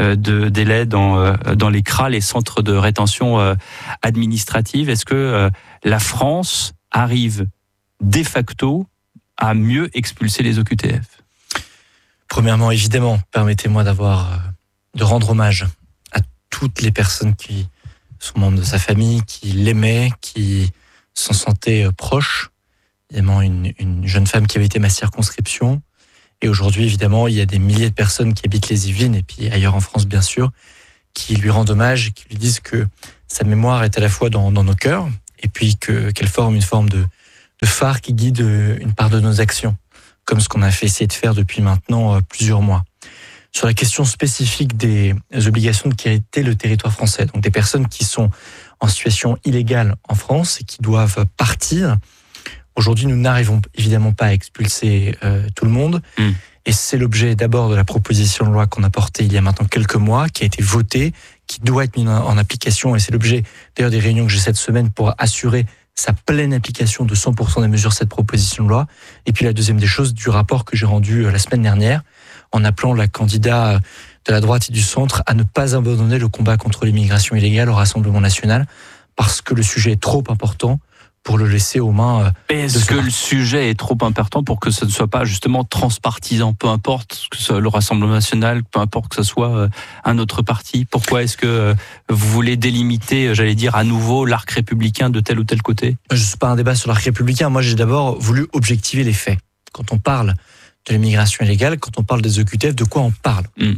de délai dans, dans les C R A, les centres de rétention administrative. Est-ce que la France arrive de facto à mieux expulser les O Q T F ? Premièrement, évidemment, permettez-moi d'avoir, de rendre hommage à toutes les personnes qui sont membres de sa famille, qui l'aimaient, qui s'en sentaient proches. Évidemment, une, une jeune femme qui avait été ma circonscription. Et aujourd'hui, évidemment, il y a des milliers de personnes qui habitent les Yvelines, et puis ailleurs en France, bien sûr, qui lui rendent hommage et qui lui disent que sa mémoire est à la fois dans, dans nos cœurs, et puis que, qu'elle forme une forme de, de phare qui guide une part de nos actions, comme ce qu'on a fait essayer de faire depuis maintenant plusieurs mois. Sur la question spécifique des obligations de quitter le territoire français, donc des personnes qui sont en situation illégale en France et qui doivent partir. Aujourd'hui, nous n'arrivons évidemment pas à expulser euh, tout le monde. Mmh. Et c'est l'objet d'abord de la proposition de loi qu'on a portée il y a maintenant quelques mois, qui a été votée, qui doit être mise en application. Et c'est l'objet d'ailleurs des réunions que j'ai cette semaine pour assurer sa pleine application de cent pour cent des mesures de cette proposition de loi. Et puis la deuxième des choses, du rapport que j'ai rendu la semaine dernière, en appelant la candidate de la droite et du centre à ne pas abandonner le combat contre l'immigration illégale au Rassemblement national, parce que le sujet est trop important pour le laisser aux mains. Est-ce que le sujet est trop important pour que ce ne soit pas justement transpartisan, peu importe que ce soit le Rassemblement national, peu importe que ce soit un autre parti? Pourquoi est-ce que vous voulez délimiter, j'allais dire, à nouveau l'arc républicain de tel ou tel côté? Je ne suis pas un débat sur l'arc républicain. Moi, j'ai d'abord voulu objectiver les faits. Quand on parle de l'immigration illégale, quand on parle des O Q T F, de quoi on parle? mmh.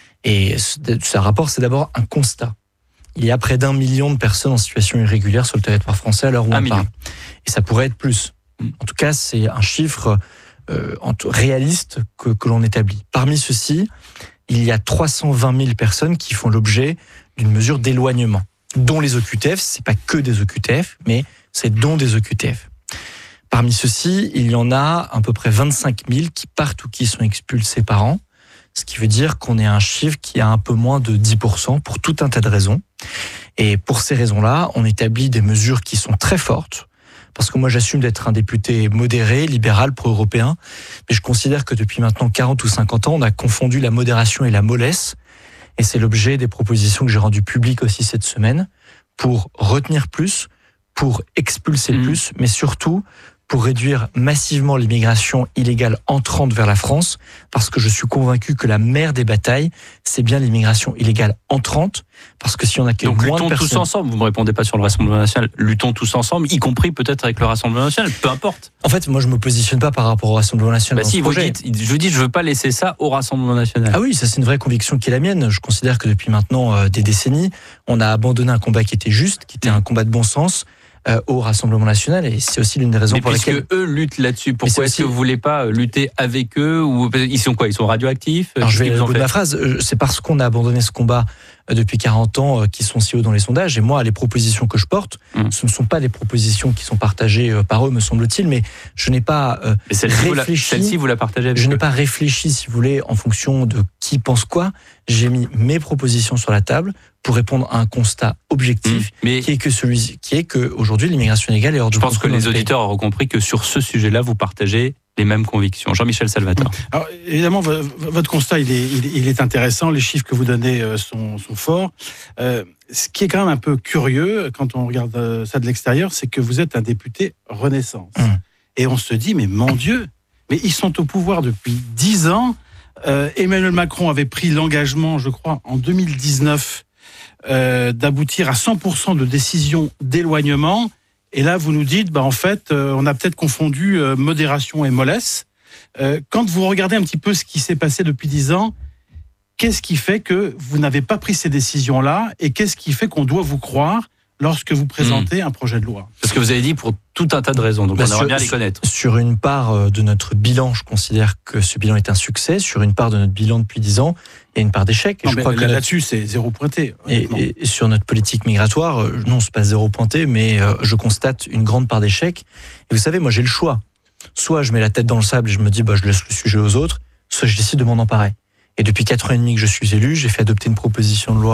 Et ce rapport, c'est d'abord un constat. Il y a près d'un million de personnes en situation irrégulière sur le territoire français à l'heure où on parle. Et ça pourrait être plus. En tout cas, c'est un chiffre euh, réaliste que, que l'on établit. Parmi ceux-ci, il y a trois cent vingt mille personnes qui font l'objet d'une mesure d'éloignement, dont les O Q T F. C'est pas que des O Q T F, mais c'est dont des O Q T F. Parmi ceux-ci, il y en a à peu près vingt-cinq mille qui partent ou qui sont expulsés par an. Ce qui veut dire qu'on est à un chiffre qui a un peu moins de dix pour cent pour tout un tas de raisons. Et pour ces raisons-là, on établit des mesures qui sont très fortes, parce que moi j'assume d'être un député modéré, libéral, pro-européen, mais je considère que depuis maintenant quarante ou cinquante ans, on a confondu la modération et la mollesse, et c'est l'objet des propositions que j'ai rendues publiques aussi cette semaine, pour retenir plus, pour expulser mmh. plus, mais surtout pour réduire massivement l'immigration illégale entrante vers la France, parce que je suis convaincu que la mère des batailles, c'est bien l'immigration illégale entrante, parce que si on a que Donc moins luttons de personnes... tous ensemble, vous ne me répondez pas sur le Rassemblement national, luttons tous ensemble, y compris peut-être avec le Rassemblement national, peu importe. En fait, moi je ne me positionne pas par rapport au Rassemblement national. Bah si, vous dites, je vous dis, je ne veux pas laisser ça au Rassemblement national. Ah oui, ça c'est une vraie conviction qui est la mienne. Je considère que depuis maintenant euh, des décennies, on a abandonné un combat qui était juste, qui était un combat de bon sens, Euh, au Rassemblement national, et c'est aussi l'une des raisons mais pour lesquelles eux luttent là-dessus. Pourquoi est-ce aussi... que vous voulez pas lutter avec eux, ou ils sont quoi? Ils sont radioactifs? Alors, je vais au bout de ma phrase. C'est parce qu'on a abandonné ce combat depuis quarante ans qu'ils sont si hauts dans les sondages. Et moi, les propositions que je porte, mmh. ce ne sont pas des propositions qui sont partagées par eux, me semble-t-il, mais je n'ai pas euh, mais celle-ci, réfléchi. Vous la, celle-ci, vous la partagez avec Je eux. n'ai pas réfléchi, si vous voulez, en fonction de qui pense quoi. J'ai mis mes propositions sur la table pour répondre à un constat objectif, mmh, mais qui est que celui qui est que aujourd'hui l'immigration illégale est hors de contrôle. Je pense que les auditeurs auront compris que sur ce sujet-là, vous partagez les mêmes convictions. Jean-Michel Salvatore. Alors, évidemment, votre constat, il est, il, il est intéressant. Les chiffres que vous donnez sont, sont forts. Euh, ce qui est quand même un peu curieux, quand on regarde ça de l'extérieur, c'est que vous êtes un député Renaissance. Mmh. Et on se dit, mais mon Dieu, mais ils sont au pouvoir depuis dix ans. Euh, Emmanuel Macron avait pris l'engagement, je crois, en deux mille dix-neuf, euh, d'aboutir à cent pour cent de décisions d'éloignement. Et là, vous nous dites, bah, en fait, euh, on a peut-être confondu euh, modération et mollesse. Euh, quand vous regardez un petit peu ce qui s'est passé depuis dix ans, qu'est-ce qui fait que vous n'avez pas pris ces décisions-là, et qu'est-ce qui fait qu'on doit vous croire lorsque vous présentez mmh. un projet de loi? Parce que vous avez dit pour tout un tas de raisons, donc bah on aimerait bien les connaître. Sur une part de notre bilan, je considère que ce bilan est un succès. Sur une part de notre bilan depuis dix ans, il y a une part d'échec. Non, je crois là, que là-dessus, notre... c'est zéro pointé. Et, et sur notre politique migratoire, non, c'est pas zéro pointé, mais je constate une grande part d'échec. Et vous savez, moi, j'ai le choix. Soit je mets la tête dans le sable et je me dis, bah, je laisse le sujet aux autres, soit je décide de m'en emparer. Et depuis quatre ans et demi que je suis élu, j'ai fait adopter une proposition de loi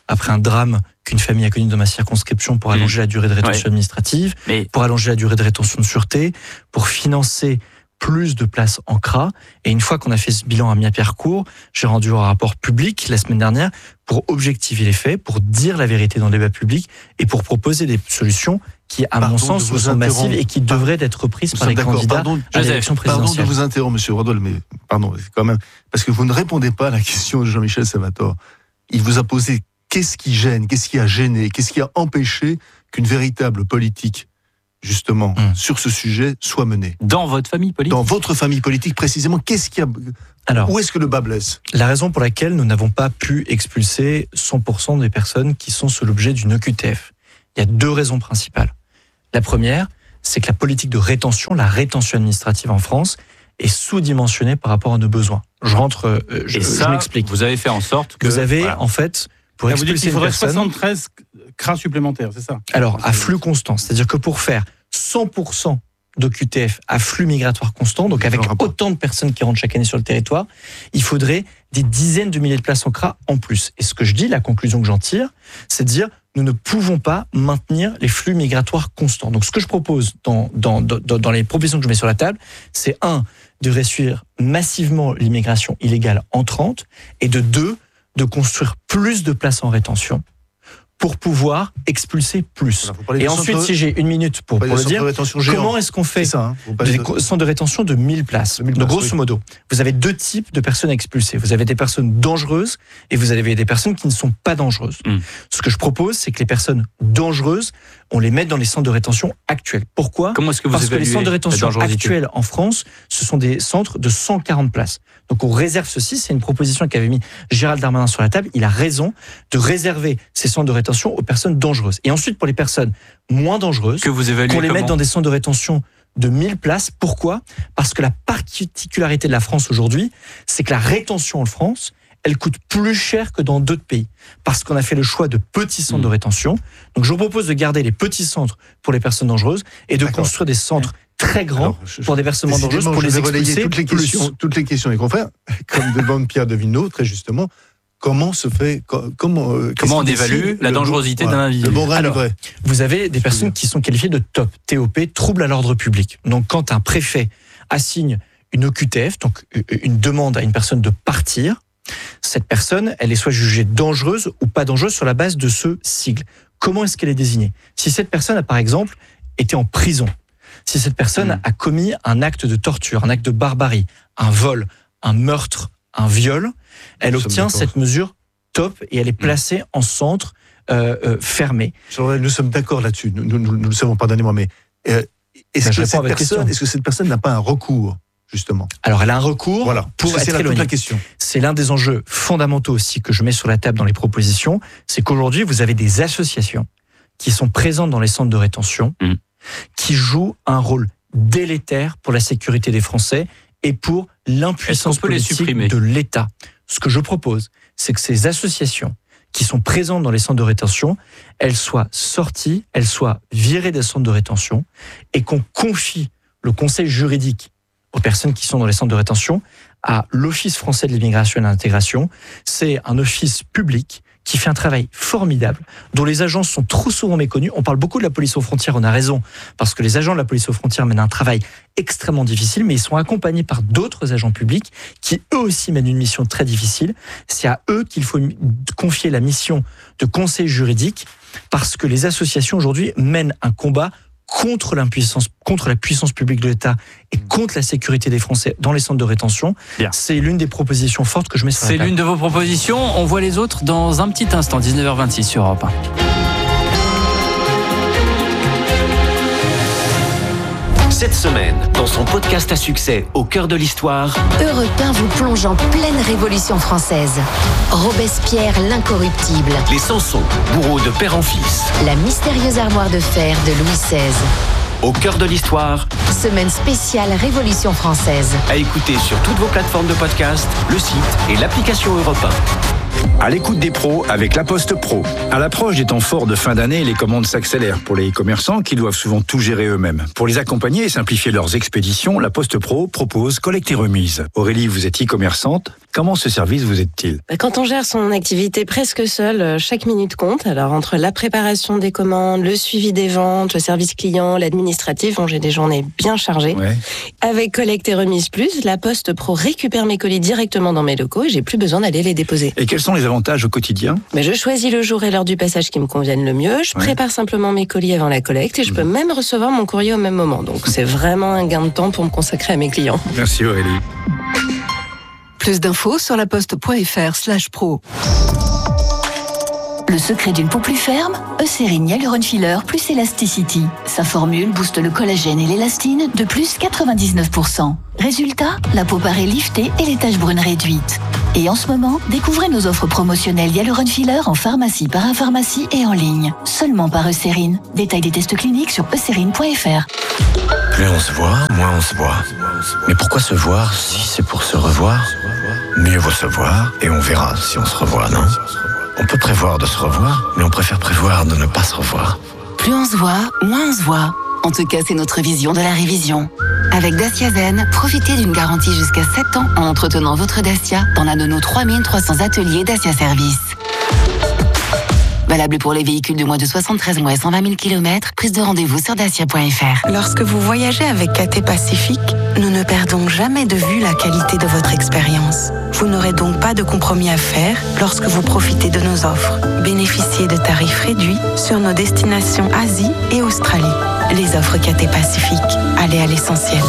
après un drame qu'une famille a connu dans ma circonscription pour allonger mmh. la durée de rétention ouais. administrative, Mais... pour allonger la durée de rétention de sûreté, pour financer plus de places en C R A. Et une fois qu'on a fait ce bilan à mi-parcours, j'ai rendu un rapport public la semaine dernière pour objectiver les faits, pour dire la vérité dans le débat public et pour proposer des solutions qui, à Pardon mon sens, sont massives et qui devraient être prises par les candidats pardon, à l'élection présidentielle. Pardon de vous interrompre, monsieur Rodol, mais pardon, quand même, parce que vous ne répondez pas à la question de Jean-Michel Salvatore. Il vous a posé qu'est-ce qui gêne, qu'est-ce qui a gêné, qu'est-ce qui a empêché qu'une véritable politique, justement, hum. sur ce sujet, soit menée. Dans votre famille politique. Dans votre famille politique, précisément, qu'est-ce qui a... Alors, où est-ce que le bas blesse ? La raison pour laquelle nous n'avons pas pu expulser cent pour cent des personnes qui sont sous l'objet d'une O Q T F. Il y a deux raisons principales. La première, c'est que la politique de rétention, la rétention administrative en France, est sous-dimensionnée par rapport à nos besoins. Je rentre, euh, je, ça, je m'explique. Vous avez fait en sorte que... Vous avez, voilà. en fait, pour Là, expulser vous dites qu'il faudrait une personne... soixante-treize C R A supplémentaires, c'est ça ? Alors, à flux constant. C'est-à-dire que pour faire cent pour cent d'O Q T F à flux migratoire constant, donc avec autant de personnes qui rentrent chaque année sur le territoire, il faudrait des dizaines de milliers de places en C R A en plus. Et ce que je dis, la conclusion que j'en tire, c'est de dire nous ne pouvons pas maintenir les flux migratoires constants. Donc ce que je propose dans, dans, dans, dans les propositions que je mets sur la table, c'est un, de réduire massivement l'immigration illégale entrante, et de deux, de construire plus de places en rétention pour pouvoir expulser plus. Voilà, et ensuite, de... si j'ai une minute pour, pour le dire, comment est-ce qu'on fait ça, hein, des de... centres de rétention de mille places, de mille Donc, places, grosso oui. modo, vous avez deux types de personnes à expulser. Vous avez des personnes dangereuses et vous avez des personnes qui ne sont pas dangereuses. Mm. Ce que je propose, c'est que les personnes dangereuses, on les met dans les centres de rétention actuels. Pourquoi ? Comment est-ce que vous Parce que les centres de rétention actuels en France, ce sont des centres de cent quarante places. Donc on réserve ceci, c'est une proposition qu'avait mis Gérald Darmanin sur la table. Il a raison de réserver ces centres de rétention aux personnes dangereuses. Et ensuite, pour les personnes moins dangereuses, que vous évaluez qu'on les comment ? mette dans des centres de rétention de mille places. Pourquoi ? Parce que la particularité de la France aujourd'hui, c'est que la rétention en France, elle coûte plus cher que dans d'autres pays. Parce qu'on a fait le choix de petits centres mmh. de rétention. Donc je vous propose de garder les petits centres pour les personnes dangereuses et de D'accord. construire des centres très grands Alors, je, pour des personnes dangereuses, pour les expulser toutes les questions, toutes les questions des confrères, comme demande Pierre Devineau, très justement. Comment se fait, comment, euh, comment on évalue la dangerosité bon, d'un individu? Bon Alors, vrai. Vous avez des personnes qui sont qualifiées de top, T O P, trouble à l'ordre public. Donc, quand un préfet assigne une O Q T F, donc une demande à une personne de partir, cette personne, elle est soit jugée dangereuse ou pas dangereuse sur la base de ce sigle. Comment est-ce qu'elle est désignée? Si cette personne a, par exemple, été en prison, si cette personne mmh. a commis un acte de torture, un acte de barbarie, un vol, un meurtre, un viol, elle nous obtient cette mesure top et elle est placée mmh. en centre euh, euh, fermé. Nous sommes d'accord là-dessus, nous, nous, nous, nous le savons, pardonnez-moi, mais euh, est-ce, que cette personne, est-ce que cette personne n'a pas un recours, justement? Alors elle a un recours voilà, pour être c'est éloignée. La question. C'est l'un des enjeux fondamentaux aussi que je mets sur la table dans les propositions, c'est qu'aujourd'hui vous avez des associations qui sont présentes dans les centres de rétention, mmh. qui jouent un rôle délétère pour la sécurité des Français et pour l'impuissance politique de l'État. Ce que je propose, c'est que ces associations qui sont présentes dans les centres de rétention, elles soient sorties, elles soient virées des centres de rétention et qu'on confie le conseil juridique aux personnes qui sont dans les centres de rétention à l'Office français de l'immigration et de l'intégration. C'est un office public qui fait un travail formidable, dont les agents sont trop souvent méconnus. On parle beaucoup de la police aux frontières, on a raison, parce que les agents de la police aux frontières mènent un travail extrêmement difficile, mais ils sont accompagnés par d'autres agents publics qui eux aussi mènent une mission très difficile. C'est à eux qu'il faut confier la mission de conseil juridique, parce que les associations aujourd'hui mènent un combat contre l'impuissance, contre la puissance publique de l'État et contre la sécurité des Français dans les centres de rétention. Bien. C'est l'une des propositions fortes que je mets sur la table. C'est l'une de vos propositions. On voit les autres dans un petit instant, dix-neuf heures vingt-six sur Europe un. Cette semaine, dans son podcast à succès Au cœur de l'histoire, Europe un vous plonge en pleine Révolution française. Robespierre l'incorruptible. Les Samson, bourreaux de père en fils. La mystérieuse armoire de fer de Louis seize. Au cœur de l'histoire, semaine spéciale Révolution française. À écouter sur toutes vos plateformes de podcast, le site et l'application Europe un. À l'écoute des pros avec La Poste Pro. À l'approche des temps forts de fin d'année, les commandes s'accélèrent pour les commerçants qui doivent souvent tout gérer eux-mêmes. Pour les accompagner et simplifier leurs expéditions, La Poste Pro propose collecte et remise. Aurélie, vous êtes e-commerçante. Comment ce service vous aide-t-il ? Quand on gère son activité presque seul, chaque minute compte. Alors entre la préparation des commandes, le suivi des ventes, le service client, l'administratif, bon, j'ai des journées bien chargées. Ouais. Avec Collecte et Remise Plus, la Poste Pro récupère mes colis directement dans mes locaux et j'ai plus besoin d'aller les déposer. Et quels sont les avantages au quotidien ? Mais je choisis le jour et l'heure du passage qui me conviennent le mieux. Je ouais. prépare simplement mes colis avant la collecte et je mmh. peux même recevoir mon courrier au même moment. Donc c'est vraiment un gain de temps pour me consacrer à mes clients. Merci Aurélie. Plus d'infos sur laposte.fr slash pro. Le secret d'une peau plus ferme, Eucérine Hyaluron Filler plus Elasticity. Sa formule booste le collagène et l'élastine de plus quatre-vingt-dix-neuf pour cent. Résultat, la peau paraît liftée et les taches brunes réduites. Et en ce moment, découvrez nos offres promotionnelles Hyaluron Filler en pharmacie, parapharmacie et en ligne. Seulement par Eucérine. Détail des tests cliniques sur eucérine point f r. Plus on se voit, moins on se voit. Mais pourquoi se voir si c'est pour se revoir ? Mieux vaut se voir et on verra si on se revoit, non ? On peut prévoir de se revoir, mais on préfère prévoir de ne pas se revoir. Plus on se voit, moins on se voit. En tout cas, c'est notre vision de la révision. Avec Dacia Zen, profitez d'une garantie jusqu'à sept ans en entretenant votre Dacia dans l'un de nos trois mille trois cents ateliers Dacia Service. Valable pour les véhicules de moins de soixante-treize mois et cent vingt mille kilomètres. Prise de rendez-vous sur dacia point f r. Lorsque vous voyagez avec Cathay Pacific, nous ne perdons jamais de vue la qualité de votre expérience. Vous n'aurez donc pas de compromis à faire lorsque vous profitez de nos offres. Bénéficiez de tarifs réduits sur nos destinations Asie et Australie. Les offres Cathay Pacific. Allez à l'essentiel.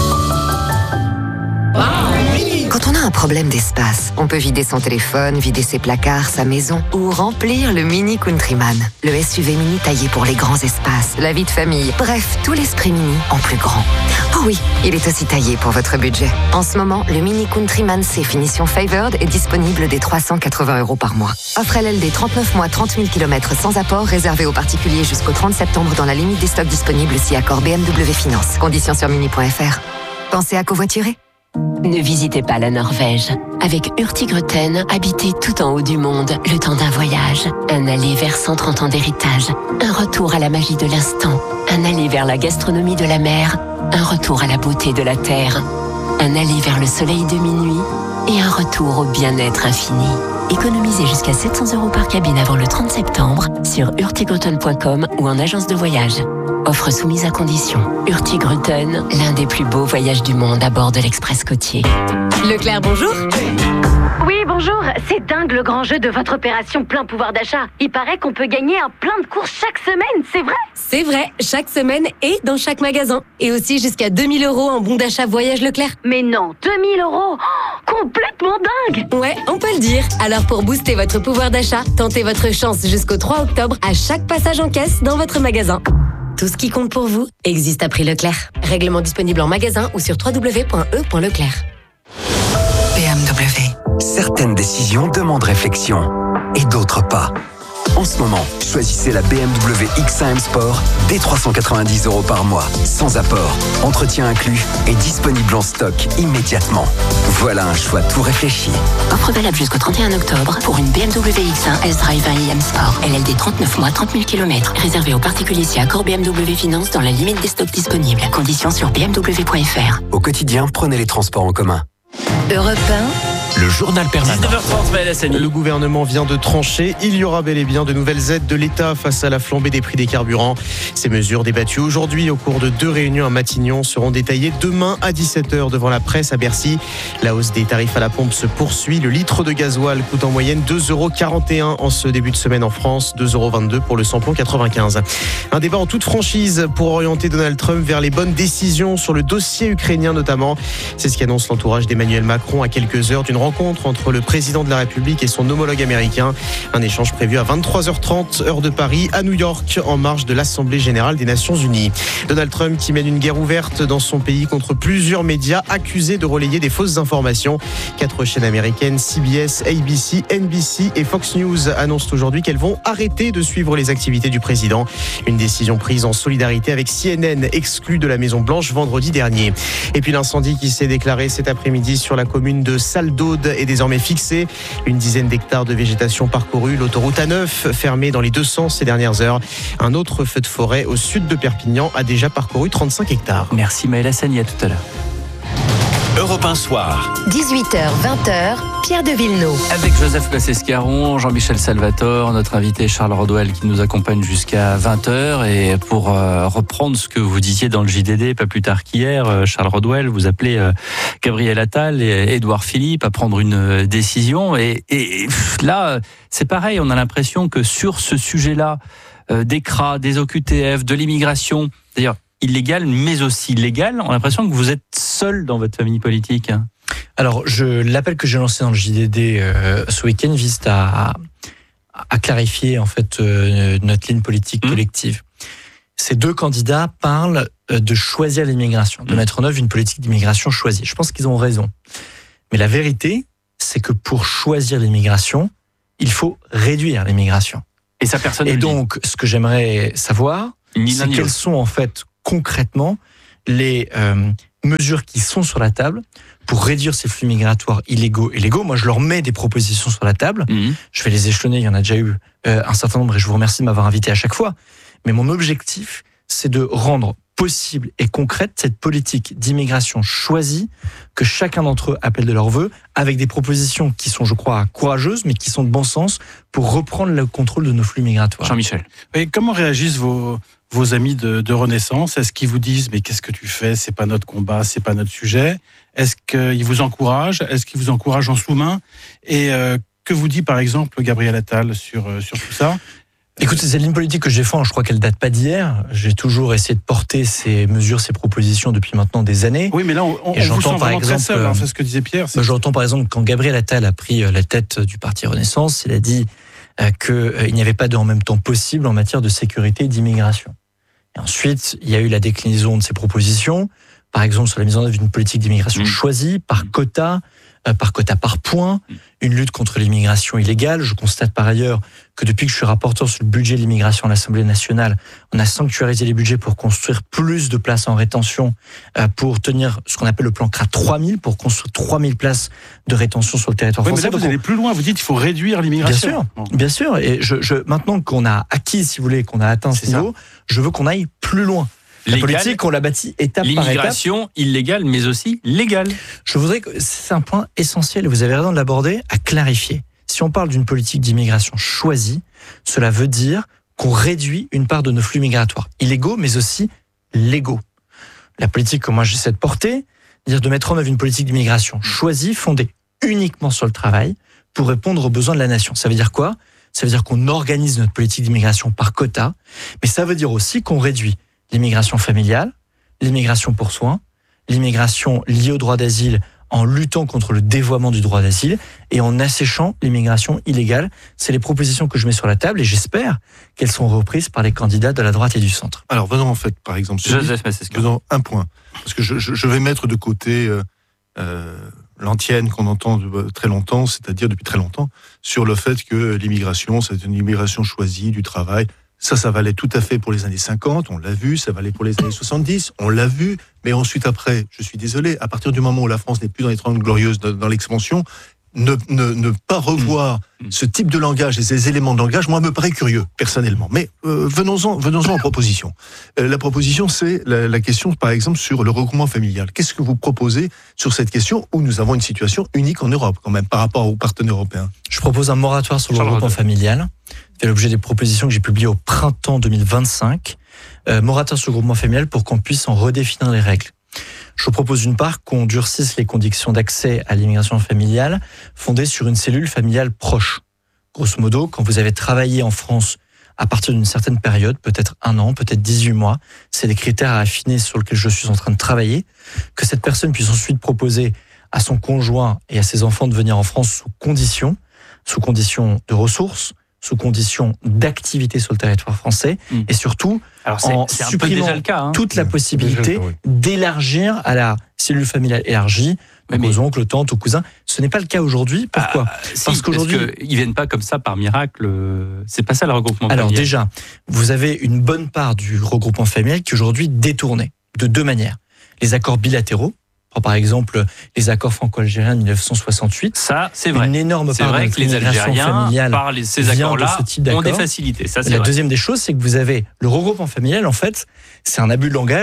Quand on a un problème d'espace, on peut vider son téléphone, vider ses placards, sa maison ou remplir le Mini Countryman. Le S U V mini taillé pour les grands espaces, la vie de famille, bref, tout l'esprit mini en plus grand. Oh oui, il est aussi taillé pour votre budget. En ce moment, le Mini Countryman C finition Favored est disponible dès trois cent quatre-vingts euros par mois. Offre L L D trente-neuf mois, trente mille kilomètres sans apport, réservé aux particuliers jusqu'au trente septembre dans la limite des stocks disponibles si accord B M W Finance. Conditions sur mini point f r. Pensez à covoiturer ? Ne visitez pas la Norvège. Avec Hurtigruten, habitez tout en haut du monde, le temps d'un voyage. Un aller vers cent trente ans d'héritage. Un retour à la magie de l'instant. Un aller vers la gastronomie de la mer. Un retour à la beauté de la terre. Un aller vers le soleil de minuit. Et un retour au bien-être infini. Économisez jusqu'à sept cents euros par cabine avant le trente septembre sur hurtigruten point com ou en agence de voyage. Offre soumise à condition. Hurtigruten, l'un des plus beaux voyages du monde à bord de l'Express côtier. Leclerc, bonjour. Oui, bonjour. C'est dingue le grand jeu de votre opération plein pouvoir d'achat. Il paraît qu'on peut gagner un plein de courses chaque semaine, c'est vrai ? C'est vrai, chaque semaine et dans chaque magasin. Et aussi jusqu'à deux mille euros en bon d'achat voyage Leclerc. Mais non, deux mille euros oh, complètement dingue. Ouais, on peut le dire. Alors pour booster votre pouvoir d'achat, tentez votre chance jusqu'au trois octobre à chaque passage en caisse dans votre magasin. Tout ce qui compte pour vous existe à prix Leclerc. Règlement disponible en magasin ou sur w w w point e point leclerc. B M W. Certaines décisions demandent réflexion et d'autres pas. En ce moment, choisissez la B M W X un M Sport dès trois cent quatre-vingt-dix euros par mois, sans apport, entretien inclus et disponible en stock immédiatement. Voilà un choix tout réfléchi. Offre valable jusqu'au trente et un octobre pour une B M W X un S-Drive un i M Sport. L L D trente-neuf mois, trente mille kilomètres. Réservé aux particuliers si accord B M W Finance dans la limite des stocks disponibles. Conditions sur b m w point f r. Au quotidien, prenez les transports en commun. Europe un. Le journal permanent. dix-neuf heures trente, Maël Hassani. Le gouvernement vient de trancher. Il y aura bel et bien de nouvelles aides de l'État face à la flambée des prix des carburants. Ces mesures débattues aujourd'hui au cours de deux réunions à Matignon seront détaillées demain à dix-sept heures devant la presse à Bercy. La hausse des tarifs à la pompe se poursuit. Le litre de gasoil coûte en moyenne deux euros quarante et un en ce début de semaine en France, deux euros vingt-deux pour le samplon quatre-vingt-quinze. Un débat en toute franchise pour orienter Donald Trump vers les bonnes décisions sur le dossier ukrainien notamment. C'est ce qu'annonce l'entourage d'Emmanuel Macron à quelques heures d'une rencontre entre le président de la République et son homologue américain. Un échange prévu à vingt-trois heures trente, heure de Paris, à New York, en marge de l'Assemblée générale des Nations unies. Donald Trump qui mène une guerre ouverte dans son pays contre plusieurs médias accusés de relayer des fausses informations. Quatre chaînes américaines, C B S, A B C, N B C et Fox News annoncent aujourd'hui qu'elles vont arrêter de suivre les activités du président. Une décision prise en solidarité avec C N N, exclu de la Maison-Blanche vendredi dernier. Et puis l'incendie qui s'est déclaré cet après-midi sur la commune de Salle-d'Aude est désormais fixé. Une dizaine d'hectares de végétation parcourue. L'autoroute A neuf fermée dans les deux sens ces dernières heures. Un autre feu de forêt au sud de Perpignan a déjà parcouru trente-cinq hectares. Merci Maël Hassani, à tout à l'heure. Europe un Soir. dix-huit heures vingt heures, Pierre de Villeneuve. Avec Joseph Plassescaron, Jean-Michel Salvatore, notre invité Charles Rodwell qui nous accompagne jusqu'à vingt heures. Et pour euh, reprendre ce que vous disiez dans le J D D, pas plus tard qu'hier, euh, Charles Rodwell, vous appelez euh, Gabriel Attal et Édouard Philippe à prendre une euh, décision. Et, et, et là, c'est pareil, on a l'impression que sur ce sujet-là, euh, des C R A, des O Q T F, de l'immigration, d'ailleurs, illégale, mais aussi légale. On a l'impression que vous êtes seul dans votre famille politique. Alors, je, l'appel que j'ai lancé dans le J D D euh, ce week-end vise à, à clarifier en fait euh, notre ligne politique mmh. collective. Ces deux candidats parlent de choisir l'immigration, de mmh. mettre en œuvre une politique d'immigration choisie. Je pense qu'ils ont raison. Mais la vérité, c'est que pour choisir l'immigration, il faut réduire l'immigration. Et ça, personne Et ne donc, dit. ce que j'aimerais savoir, ni c'est quelles sont en fait concrètement les euh, mesures qui sont sur la table pour réduire ces flux migratoires illégaux et légaux. Moi, je leur mets des propositions sur la table. Mmh. Je vais les échelonner. Il y en a déjà eu euh, un certain nombre et je vous remercie de m'avoir invité à chaque fois. Mais mon objectif, c'est de rendre possible et concrète cette politique d'immigration choisie que chacun d'entre eux appelle de leur vœu, avec des propositions qui sont, je crois, courageuses, mais qui sont de bon sens pour reprendre le contrôle de nos flux migratoires. Jean-Michel. Et comment réagissent vos, vos amis de, de Renaissance? Est-ce qu'ils vous disent, mais qu'est-ce que tu fais? C'est pas notre combat, c'est pas notre sujet? Est-ce qu'ils vous encouragent? Est-ce qu'ils vous encouragent en sous-main? Et euh, que vous dit, par exemple, Gabriel Attal sur, sur tout ça? Écoutez, cette ligne politique que je défends, je crois qu'elle date pas d'hier. J'ai toujours essayé de porter ces mesures, ces propositions depuis maintenant des années. Oui, mais là, on, on vous sent vraiment très seul, hein, c'est ce que disait Pierre. C'est... J'entends par exemple, quand Gabriel Attal a pris la tête du parti Renaissance, il a dit euh, qu'il euh, n'y avait pas de en même temps possible en matière de sécurité et d'immigration. Et ensuite, il y a eu la déclinaison de ces propositions, par exemple sur la mise en œuvre d'une politique d'immigration mmh. choisie, par quota, euh, par quota par point, mmh. une lutte contre l'immigration illégale. Je constate par ailleurs que depuis que je suis rapporteur sur le budget de l'immigration à l'Assemblée nationale, on a sanctuarisé les budgets pour construire plus de places en rétention, euh, pour tenir ce qu'on appelle le plan C R A trois mille, pour construire trois mille places de rétention sur le territoire oui, français. Mais là, vous allez plus loin, vous dites qu'il faut réduire l'immigration. Bien sûr, bon. bien sûr. Et je, je, maintenant qu'on a acquis, si vous voulez, qu'on a atteint ce niveau, je veux qu'on aille plus loin. La Légal, politique, on l'a bâtie étape par étape. L'immigration illégale, mais aussi légale. Je voudrais que c'est un point essentiel, et vous avez raison de l'aborder, à clarifier. Si on parle d'une politique d'immigration choisie, cela veut dire qu'on réduit une part de nos flux migratoires illégaux, mais aussi légaux. La politique que moi j'essaie de porter, c'est-à-dire de mettre en œuvre une politique d'immigration choisie, fondée uniquement sur le travail, pour répondre aux besoins de la nation. Ça veut dire quoi? Ça veut dire qu'on organise notre politique d'immigration par quota, mais ça veut dire aussi qu'on réduit l'immigration familiale, l'immigration pour soins, l'immigration liée au droit d'asile en luttant contre le dévoiement du droit d'asile et en asséchant l'immigration illégale. C'est les propositions que je mets sur la table et j'espère qu'elles seront reprises par les candidats de la droite et du centre. Alors venons en fait, par exemple, Joseph Plassescaron. Faisons un point, parce que je, je, je vais mettre de côté euh, euh, l'antienne qu'on entend de, très longtemps, c'est-à-dire depuis très longtemps, sur le fait que l'immigration, c'est une immigration choisie du travail. Ça, ça valait tout à fait pour les années cinquante, on l'a vu, ça valait pour les années soixante-dix, on l'a vu, mais ensuite après, je suis désolé, à partir du moment où la France n'est plus dans les trente glorieuses, dans, dans l'expansion, ne, ne, ne pas revoir mmh. ce type de langage et ces éléments de langage, moi, me paraît curieux, personnellement. Mais euh, venons-en, venons-en en proposition. Euh, la proposition, c'est la, la question, par exemple, sur le regroupement familial. Qu'est-ce que vous proposez sur cette question où nous avons une situation unique en Europe, quand même, par rapport aux partenaires européens? Je propose un moratoire sur le Charles regroupement familial. C'est l'objet des propositions que j'ai publiées au printemps deux mille vingt-cinq. Euh, moratoire sur le regroupement familial pour qu'on puisse en redéfinir les règles. Je propose d'une part qu'on durcisse les conditions d'accès à l'immigration familiale fondées sur une cellule familiale proche. Grosso modo, quand vous avez travaillé en France à partir d'une certaine période, peut-être un an, peut-être dix-huit mois, c'est des critères à affiner sur lesquels je suis en train de travailler, que cette personne puisse ensuite proposer à son conjoint et à ses enfants de venir en France sous conditions, sous conditions de ressources, sous conditions d'activité sur le territoire français, mmh. et surtout Alors c'est, en c'est supprimant déjà le cas, hein. toute la possibilité déjà, oui. d'élargir à la cellule familiale élargie, donc aux oncles, aux tantes, aux cousins. Ce n'est pas le cas aujourd'hui. Pourquoi ah, si, Parce qu'aujourd'hui, parce qu'ils viennent pas comme ça par miracle. C'est pas ça le regroupement familial. Alors déjà, vous avez une bonne part du regroupement familial qui est aujourd'hui détourné de deux manières. Les accords bilatéraux. Par exemple, les accords franco-algériens de mille neuf cent soixante-huit. Ça, c'est vrai. Une énorme c'est part vrai de que les Algériens, familiale par les, ces accords-là, de ce type ont des facilités. Ça, c'est la vrai. deuxième des choses, c'est que vous avez le regroupement familial, en fait, c'est un abus de langage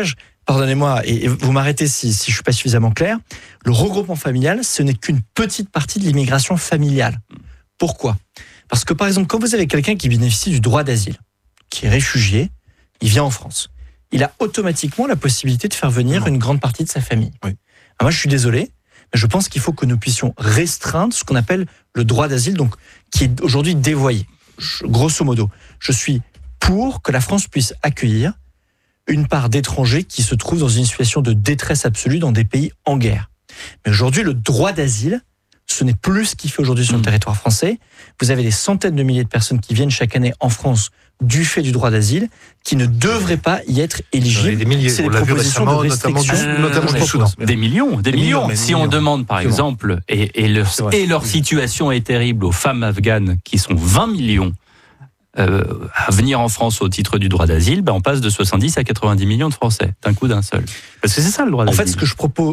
pardonnez-moi, et vous m'arrêtez si, si je ne suis pas suffisamment clair, le regroupement familial, ce n'est qu'une petite partie de l'immigration familiale. Pourquoi ? Parce que, par exemple, quand vous avez quelqu'un qui bénéficie du droit d'asile, qui est réfugié, il vient en France, il a automatiquement la possibilité de faire venir non. une grande partie de sa famille. Oui. Alors moi, je suis désolé, mais je pense qu'il faut que nous puissions restreindre ce qu'on appelle le droit d'asile, donc qui est aujourd'hui dévoyé. Je, grosso modo, je suis pour que la France puisse accueillir une part d'étrangers qui se trouvent dans une situation de détresse absolue dans des pays en guerre. Mais aujourd'hui, le droit d'asile, ce n'est plus ce qui fait aujourd'hui sur mmh. le territoire français. Vous avez des centaines de milliers de personnes qui viennent chaque année en France du fait du droit d'asile, qui ne devraient pas y être éligibles. Des milliers, c'est des récemment, propositions de restriction. Notamment, notamment euh, pour Soudan. Des millions, des, des millions. millions. Si millions. on demande, par exemple, et, et, leur, et leur situation est terrible aux femmes afghanes, qui sont vingt millions, euh, à venir en France au titre du droit d'asile, ben on passe de soixante-dix à quatre-vingt-dix millions de Français, d'un coup d'un seul. Parce que c'est ça le droit d'asile. En fait, ce que je propose,